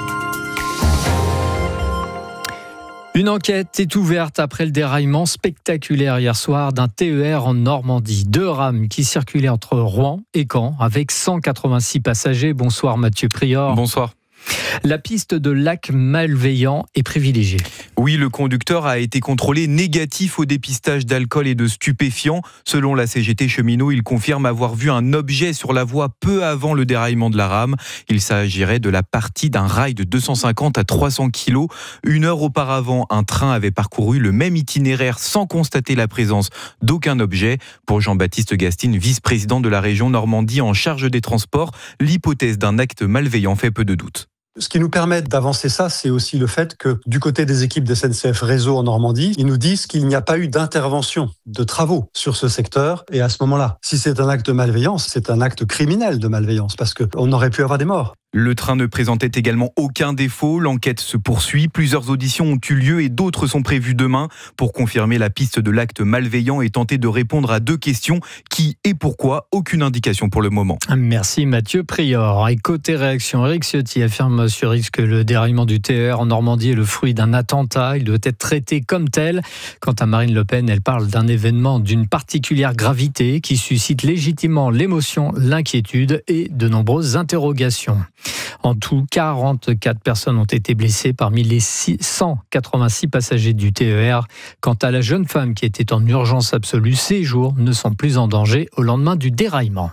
Une enquête est ouverte après le déraillement spectaculaire hier soir d'un T E R en Normandie. Deux rames qui circulaient entre Rouen et Caen avec cent quatre-vingt-six passagers. Bonsoir Mathieu Prior. Bonsoir. La piste de lac malveillant est privilégiée. Oui, le conducteur a été contrôlé négatif au dépistage d'alcool et de stupéfiants. Selon la C G T cheminot, il confirme avoir vu un objet sur la voie peu avant le déraillement de la rame. Il s'agirait de la partie d'un rail de deux cent cinquante à trois cents kilos. Une heure auparavant, un train avait parcouru le même itinéraire sans constater la présence d'aucun objet. Pour Jean-Baptiste Gastine, vice-président de la région Normandie en charge des transports, l'hypothèse d'un acte malveillant fait peu de doute. Ce qui nous permet d'avancer ça, c'est aussi le fait que du côté des équipes de S N C F Réseau en Normandie, ils nous disent qu'il n'y a pas eu d'intervention, de travaux sur ce secteur. Et à ce moment-là, si c'est un acte de malveillance, c'est un acte criminel de malveillance parce qu'on aurait pu avoir des morts. Le train ne présentait également aucun défaut. L'enquête se poursuit. Plusieurs auditions ont eu lieu et d'autres sont prévues demain pour confirmer la piste de l'acte malveillant et tenter de répondre à deux questions. Qui et pourquoi? Aucune indication pour le moment. Merci Mathieu Prior. Et côté réaction, Éric Ciotti affirme sur X que le déraillement du T E R en Normandie est le fruit d'un attentat. Il doit être traité comme tel. Quant à Marine Le Pen, elle parle d'un événement d'une particulière gravité qui suscite légitimement l'émotion, l'inquiétude et de nombreuses interrogations. En tout, quarante-quatre personnes ont été blessées parmi les cent quatre-vingt-six passagers du T E R. Quant à la jeune femme qui était en urgence absolue, ses jours ne sont plus en danger au lendemain du déraillement.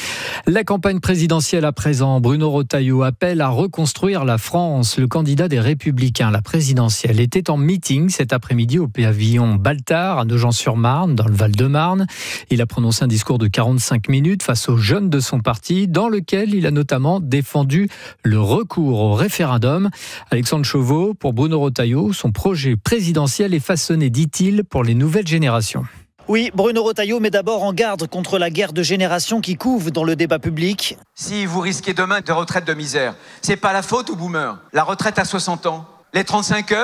La campagne présidentielle à présent, Bruno Retailleau appelle à reconstruire la France. Le candidat des Républicains, la présidentielle, était en meeting cet après-midi au pavillon Baltard à Nogent-sur-Marne, dans le Val-de-Marne. Il a prononcé un discours de quarante-cinq minutes face aux jeunes de son parti, dans lequel il a notamment défendu le recours au référendum. Alexandre Chauveau, pour Bruno Retailleau, son projet présidentiel est façonné, dit-il, pour les nouvelles générations. Oui, Bruno Retailleau met d'abord en garde contre la guerre de génération qui couve dans le débat public. Si vous risquez demain de retraite de misère, c'est pas la faute aux boomers. La retraite à soixante ans, les trente-cinq heures,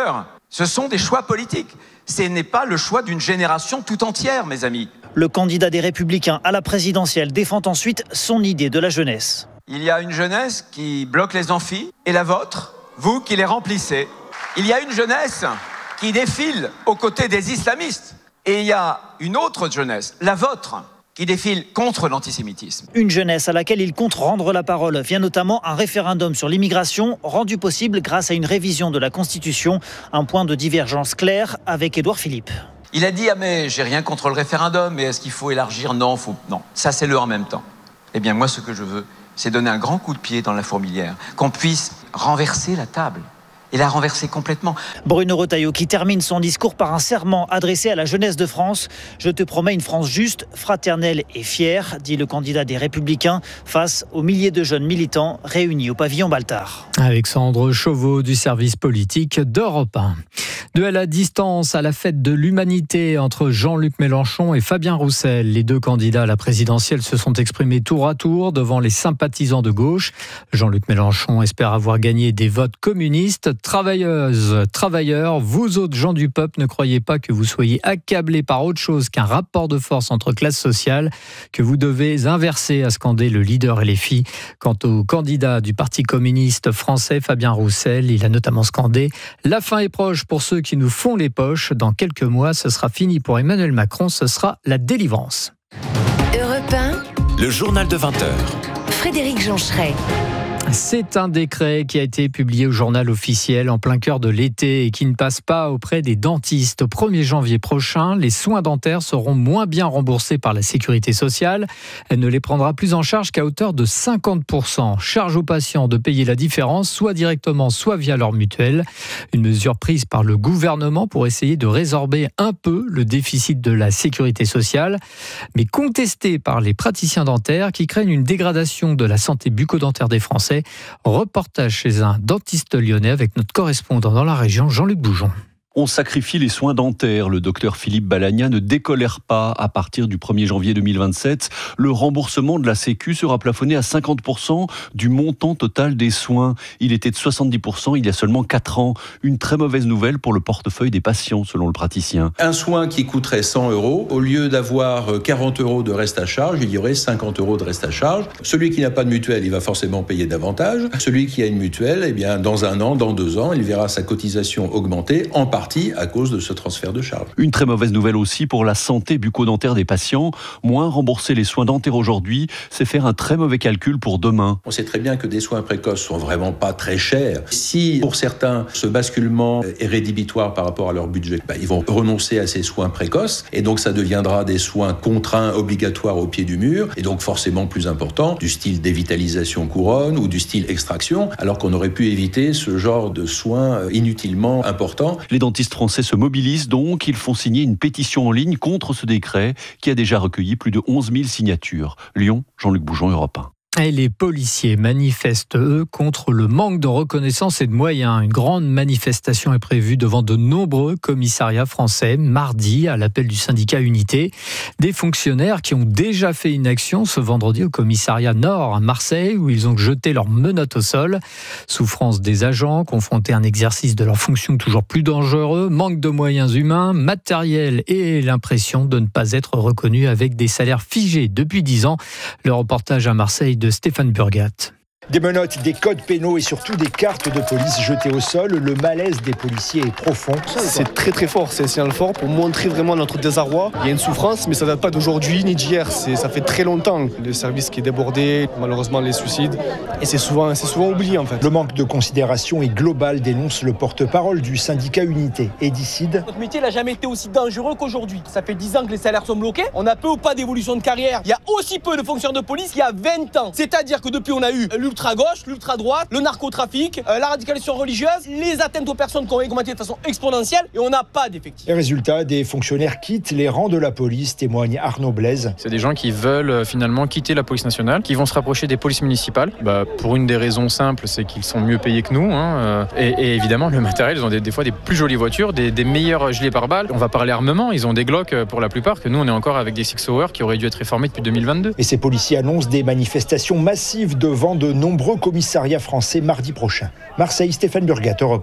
Ce sont des choix politiques. Ce n'est pas le choix d'une génération tout entière, mes amis. Le candidat des Républicains à la présidentielle défend ensuite son idée de la jeunesse. Il y a une jeunesse qui bloque les amphis, et la vôtre, vous qui les remplissez. Il y a une jeunesse qui défile aux côtés des islamistes. Et il y a une autre jeunesse, la vôtre, qui défile contre l'antisémitisme. Une jeunesse à laquelle il compte rendre la parole via notamment un référendum sur l'immigration, rendu possible grâce à une révision de la Constitution, un point de divergence clair avec Édouard Philippe. Il a dit « Ah mais j'ai rien contre le référendum, mais est-ce qu'il faut élargir » Non, faut... non. Ça c'est le en même temps. Eh bien moi ce que je veux, c'est donner un grand coup de pied dans la fourmilière, qu'on puisse renverser la table. Et la renverser complètement. Bruno Retailleau qui termine son discours par un serment adressé à la jeunesse de France. « Je te promets une France juste, fraternelle et fière », dit le candidat des Républicains face aux milliers de jeunes militants réunis au pavillon Baltard. Alexandre Chauveau du service politique d'Europe un. Duel à distance à la fête de l'humanité entre Jean-Luc Mélenchon et Fabien Roussel. Les deux candidats à la présidentielle se sont exprimés tour à tour devant les sympathisants de gauche. Jean-Luc Mélenchon espère avoir gagné des votes communistes. Travailleuses, travailleurs, vous autres gens du peuple, ne croyez pas que vous soyez accablés par autre chose qu'un rapport de force entre classes sociales, que vous devez inverser, a scandé le leader L F I. Quant au candidat du Parti communiste français, Fabien Roussel, il a notamment scandé « La fin est proche pour ceux qui nous font les poches. Dans quelques mois, ce sera fini pour Emmanuel Macron, ce sera la délivrance. » Europe un, le journal de vingt heures. Frédéric Joncheret. C'est un décret qui a été publié au journal officiel en plein cœur de l'été et qui ne passe pas auprès des dentistes. Au premier janvier prochain, les soins dentaires seront moins bien remboursés par la sécurité sociale. Elle ne les prendra plus en charge qu'à hauteur de cinquante pour cent. Charge aux patients de payer la différence, soit directement, soit via leur mutuelle. Une mesure prise par le gouvernement pour essayer de résorber un peu le déficit de la sécurité sociale, mais contestée par les praticiens dentaires qui craignent une dégradation de la santé bucco-dentaire des Français. Reportage chez un dentiste lyonnais avec notre correspondant dans la région, Jean-Luc Boujon. On sacrifie les soins dentaires. Le docteur Philippe Balagna ne décolère pas. À partir du premier janvier deux mille vingt-sept, le remboursement de la Sécu sera plafonné à cinquante pour cent du montant total des soins. Il était de soixante-dix pour cent il y a seulement quatre ans. Une très mauvaise nouvelle pour le portefeuille des patients, selon le praticien. Un soin qui coûterait cent euros, au lieu d'avoir quarante euros de reste à charge, il y aurait cinquante euros de reste à charge. Celui qui n'a pas de mutuelle, il va forcément payer davantage. Celui qui a une mutuelle, eh bien, dans un an, dans deux ans, il verra sa cotisation augmenter, en partie à cause de ce transfert de charge. Une très mauvaise nouvelle aussi pour la santé bucco-dentaire des patients. Moins rembourser les soins dentaires aujourd'hui, c'est faire un très mauvais calcul pour demain. On sait très bien que des soins précoces sont vraiment pas très chers. Si pour certains, ce basculement est rédhibitoire par rapport à leur budget, bah, ils vont renoncer à ces soins précoces et donc ça deviendra des soins contraints, obligatoires au pied du mur et donc forcément plus importants, du style dévitalisation couronne ou du style extraction, alors qu'on aurait pu éviter ce genre de soins inutilement importants. Les dentistes français se mobilisent donc. Ils font signer une pétition en ligne contre ce décret qui a déjà recueilli plus de onze mille signatures. Lyon, Jean-Luc Boujon, Europe un. Et les policiers manifestent, eux, contre le manque de reconnaissance et de moyens. Une grande manifestation est prévue devant de nombreux commissariats français mardi à l'appel du syndicat Unité. Des fonctionnaires qui ont déjà fait une action ce vendredi au commissariat Nord à Marseille où ils ont jeté leurs menottes au sol. Souffrance des agents, confrontés à un exercice de leur fonction toujours plus dangereux, manque de moyens humains, matériels et l'impression de ne pas être reconnus avec des salaires figés depuis dix ans. Le reportage à Marseille de Stéphane Burgat. Des menottes, des codes pénaux et surtout des cartes de police jetées au sol. Le malaise des policiers est profond. C'est très très fort, c'est un signal fort pour montrer vraiment notre désarroi. Il y a une souffrance, mais ça ne date pas d'aujourd'hui ni d'hier. C'est, ça fait très longtemps. Le service qui est débordé, malheureusement les suicides. Et c'est souvent, c'est souvent oublié en fait. Le manque de considération est global, dénonce le porte-parole du syndicat Unité, Edicide. Notre métier n'a jamais été aussi dangereux qu'aujourd'hui. Ça fait dix ans que les salaires sont bloqués. On a peu ou pas d'évolution de carrière. Il y a aussi peu de fonctionnaires de police qu'il y a vingt ans. C'est-à-dire que depuis on a eu l'ultra-gauche, l'ultra-droite, le narcotrafic, euh, la radicalisation religieuse, les atteintes aux personnes qui ont augmenté de façon exponentielle et on n'a pas d'effectifs. Les résultats, des fonctionnaires quittent les rangs de la police, témoigne Arnaud Blaise. C'est des gens qui veulent euh, finalement quitter la police nationale, qui vont se rapprocher des polices municipales. Bah, pour une des raisons simples, c'est qu'ils sont mieux payés que nous. Hein, euh, et, et évidemment, le matériel, ils ont des, des fois des plus jolies voitures, des, des meilleurs gilets pare-balles. On va parler armement, ils ont des Glock pour la plupart, que nous on est encore avec des Six Hour qui auraient dû être réformés depuis deux mille vingt-deux. Et ces policiers annoncent des manifestations massives devant de nombreux commissariats français mardi prochain. Marseille, Stéphane Burgat, Europe un.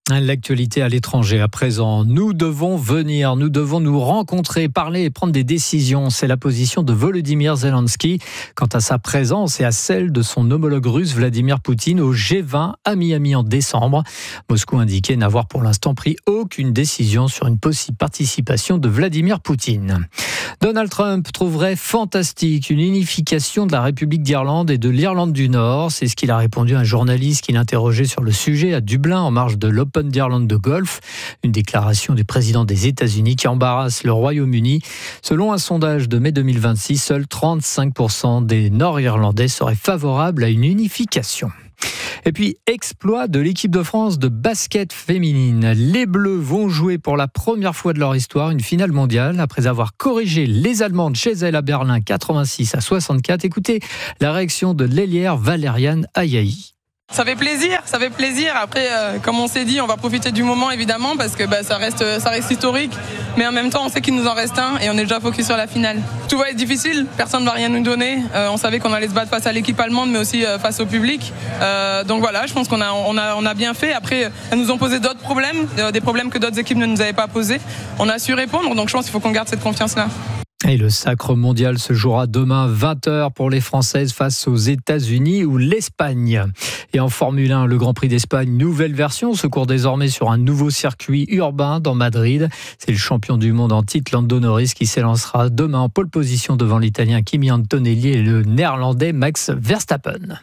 L'actualité à l'étranger à présent. Nous devons venir, nous devons nous rencontrer, parler et prendre des décisions. C'est la position de Volodymyr Zelensky quant à sa présence et à celle de son homologue russe Vladimir Poutine au G vingt à Miami en décembre. Moscou indiquait n'avoir pour l'instant pris aucune décision sur une possible participation de Vladimir Poutine. Donald Trump trouverait fantastique une unification de la République d'Irlande et de l'Irlande du Nord. C'est ce qu'il a répondu à un journaliste qui l'interrogeait sur le sujet à Dublin en marge de l'Open d'Irlande de golf, une déclaration du président des États-Unis qui embarrasse le Royaume-Uni. Selon un sondage de mai deux mille vingt-six, seuls trente-cinq pour cent des Nord-Irlandais seraient favorables à une unification. Et puis, exploit de l'équipe de France de basket féminine. Les Bleus vont jouer pour la première fois de leur histoire une finale mondiale après avoir corrigé les Allemandes chez elles à Berlin quatre-vingt-six à soixante-quatre. Écoutez la réaction de l'ailière Valériane Ayaï. Ça fait plaisir, ça fait plaisir. Après, euh, comme on s'est dit, on va profiter du moment évidemment parce que bah, ça reste, ça reste historique. Mais en même temps, on sait qu'il nous en reste un et on est déjà focus sur la finale. Tout va être difficile, personne ne va rien nous donner. Euh, on savait qu'on allait se battre face à l'équipe allemande, mais aussi euh, face au public. Euh, donc voilà, je pense qu'on a, on a, on a bien fait. Après, elles nous ont posé d'autres problèmes, euh, des problèmes que d'autres équipes ne nous avaient pas posés. On a su répondre, donc je pense qu'il faut qu'on garde cette confiance-là. Et le sacre mondial se jouera demain vingt heures pour les Françaises face aux États-Unis ou l'Espagne. Et en Formule un, le Grand Prix d'Espagne, nouvelle version, se court désormais sur un nouveau circuit urbain dans Madrid. C'est le champion du monde en titre, Lando Norris, qui s'élancera demain en pole position devant l'Italien Kimi Antonelli et le Néerlandais Max Verstappen.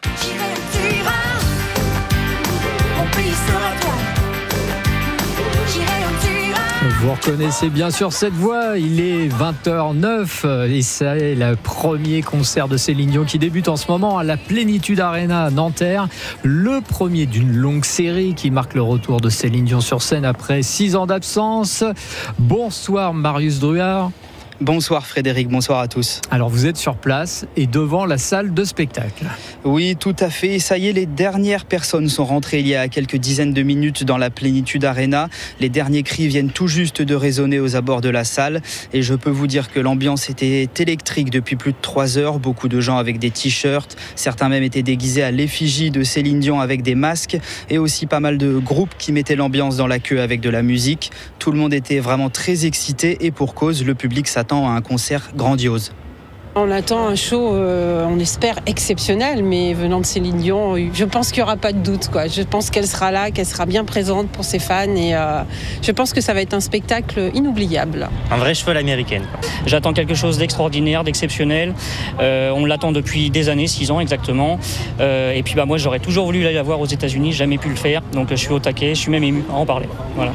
Vous reconnaissez bien sûr cette voix, il est vingt heures neuf et c'est le premier concert de Céline Dion qui débute en ce moment à la Plénitude Arena à Nanterre. Le premier d'une longue série qui marque le retour de Céline Dion sur scène après six ans d'absence. Bonsoir Marius Druard. Bonsoir Frédéric, bonsoir à tous. Alors vous êtes sur place et devant la salle de spectacle. Oui, tout à fait. Ça y est, les dernières personnes sont rentrées il y a quelques dizaines de minutes dans la Plénitude Arena. Les derniers cris viennent tout juste de résonner aux abords de la salle. Et je peux vous dire que l'ambiance était électrique depuis plus de trois heures. Beaucoup de gens avec des t-shirts. Certains même étaient déguisés à l'effigie de Céline Dion avec des masques. Et aussi pas mal de groupes qui mettaient l'ambiance dans la queue avec de la musique. Tout le monde était vraiment très excité et pour cause, le public s'attend à un concert grandiose. On attend un show, euh, on espère exceptionnel, mais venant de Céline Dion, je pense qu'il n'y aura pas de doute, quoi. Je pense qu'elle sera là, qu'elle sera bien présente pour ses fans et euh, je pense que ça va être un spectacle inoubliable. Un vrai cheval américain. J'attends quelque chose d'extraordinaire, d'exceptionnel. Euh, on l'attend depuis des années, six ans exactement. Euh, et puis bah, moi j'aurais toujours voulu la voir aux États-Unis, jamais pu le faire. Donc je suis au taquet, je suis même ému à en parler. Voilà.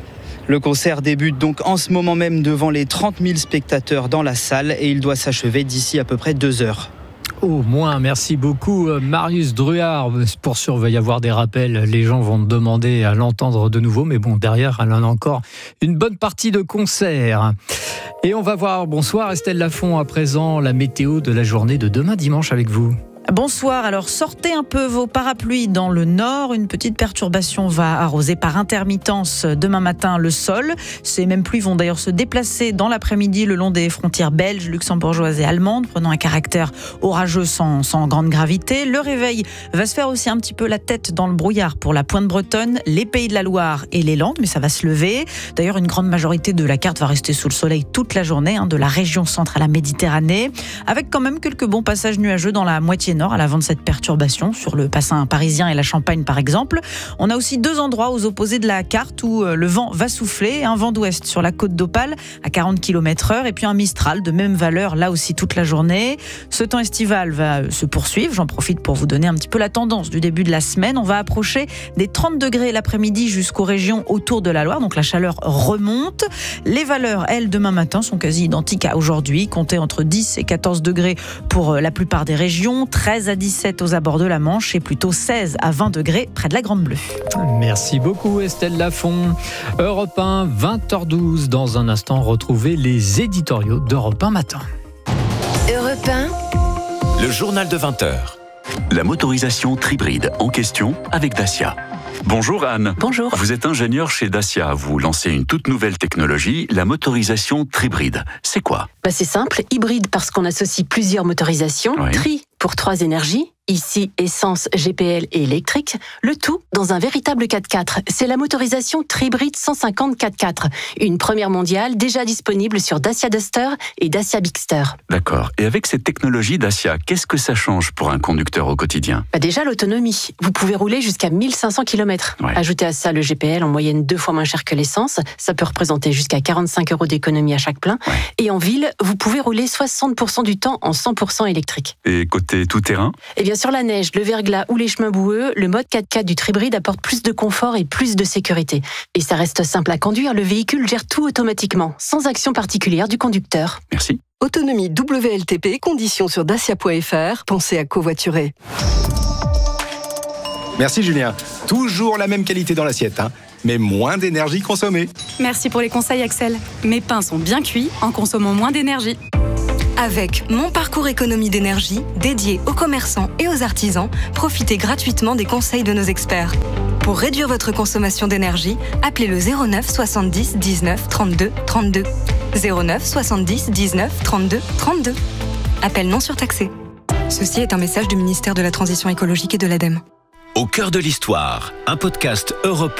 Le concert débute donc en ce moment même devant les trente mille spectateurs dans la salle et il doit s'achever d'ici à peu près deux heures. Au moins, merci beaucoup Marius Druard. Pour sûr, il va y avoir des rappels, les gens vont demander à l'entendre de nouveau, mais bon, derrière, elle en a encore une bonne partie de concert. Et on va voir, bonsoir Estelle Lafont, à présent, la météo de la journée de demain dimanche avec vous. Bonsoir, alors sortez un peu vos parapluies dans le nord. Une petite perturbation va arroser par intermittence demain matin le sol. Ces mêmes pluies vont d'ailleurs se déplacer dans l'après-midi le long des frontières belges, luxembourgeoises et allemandes, prenant un caractère orageux sans, sans grande gravité. Le réveil va se faire aussi un petit peu la tête dans le brouillard pour la pointe bretonne, les Pays de la Loire et les Landes, mais ça va se lever. D'ailleurs, une grande majorité de la carte va rester sous le soleil toute la journée, hein, de la région centre à la Méditerranée, avec quand même quelques bons passages nuageux dans la moitié nord à l'avant de cette perturbation, sur le bassin parisien et la Champagne par exemple. On a aussi deux endroits aux opposés de la carte où le vent va souffler, un vent d'ouest sur la côte d'Opale à quarante kilomètres heure et puis un Mistral de même valeur là aussi toute la journée. Ce temps estival va se poursuivre, j'en profite pour vous donner un petit peu la tendance du début de la semaine. On va approcher des trente degrés l'après-midi jusqu'aux régions autour de la Loire, donc la chaleur remonte. Les valeurs, elles, demain matin sont quasi identiques à aujourd'hui, comptez entre dix et quatorze degrés pour la plupart des régions, treize à dix-sept aux abords de la Manche et plutôt seize à vingt degrés près de la Grande Bleue. Merci beaucoup Estelle Lafont. Europe un, vingt heures douze. Dans un instant, retrouvez les éditoriaux d'Europe un Matin. Europe un. Le journal de vingt heures. La motorisation Tribride en question avec Dacia. Bonjour Anne. Bonjour. Vous êtes ingénieur chez Dacia. Vous lancez une toute nouvelle technologie, la motorisation Tribride. C'est quoi ? Bah c'est simple, hybride parce qu'on associe plusieurs motorisations, oui. tri pour trois énergies Ici, essence, G P L et électrique, le tout dans un véritable quatre-quatre. C'est la motorisation Tribrid cent cinquante quatre-quatre, une première mondiale déjà disponible sur Dacia Duster et Dacia Bigster. D'accord. Et avec cette technologie Dacia, qu'est-ce que ça change pour un conducteur au quotidien ? Bah déjà, l'autonomie. Vous pouvez rouler jusqu'à mille cinq cents kilomètres. Ouais. Ajoutez à ça le G P L en moyenne deux fois moins cher que l'essence. Ça peut représenter jusqu'à quarante-cinq euros d'économie à chaque plein. Ouais. Et en ville, vous pouvez rouler soixante pour cent du temps en cent pour cent électrique. Et côté tout-terrain ? Eh bien, sur la neige, le verglas ou les chemins boueux, le mode quatre-quatre du Tribrid apporte plus de confort et plus de sécurité. Et ça reste simple à conduire, le véhicule gère tout automatiquement, sans action particulière du conducteur. Merci. Autonomie W L T P, conditions sur dacia point f r. Pensez à covoiturer. Merci Julien. Toujours la même qualité dans l'assiette, hein, mais moins d'énergie consommée. Merci pour les conseils Axel. Mes pains sont bien cuits en consommant moins d'énergie. Avec Mon Parcours Économie d'énergie, dédié aux commerçants et aux artisans, profitez gratuitement des conseils de nos experts. Pour réduire votre consommation d'énergie, appelez le zéro neuf soixante-dix dix-neuf trente-deux trente-deux. zéro neuf soixante-dix dix-neuf trente-deux trente-deux. Appel non surtaxé. Ceci est un message du ministère de la Transition écologique et de l'Ademe. Au cœur de l'histoire, un podcast Europe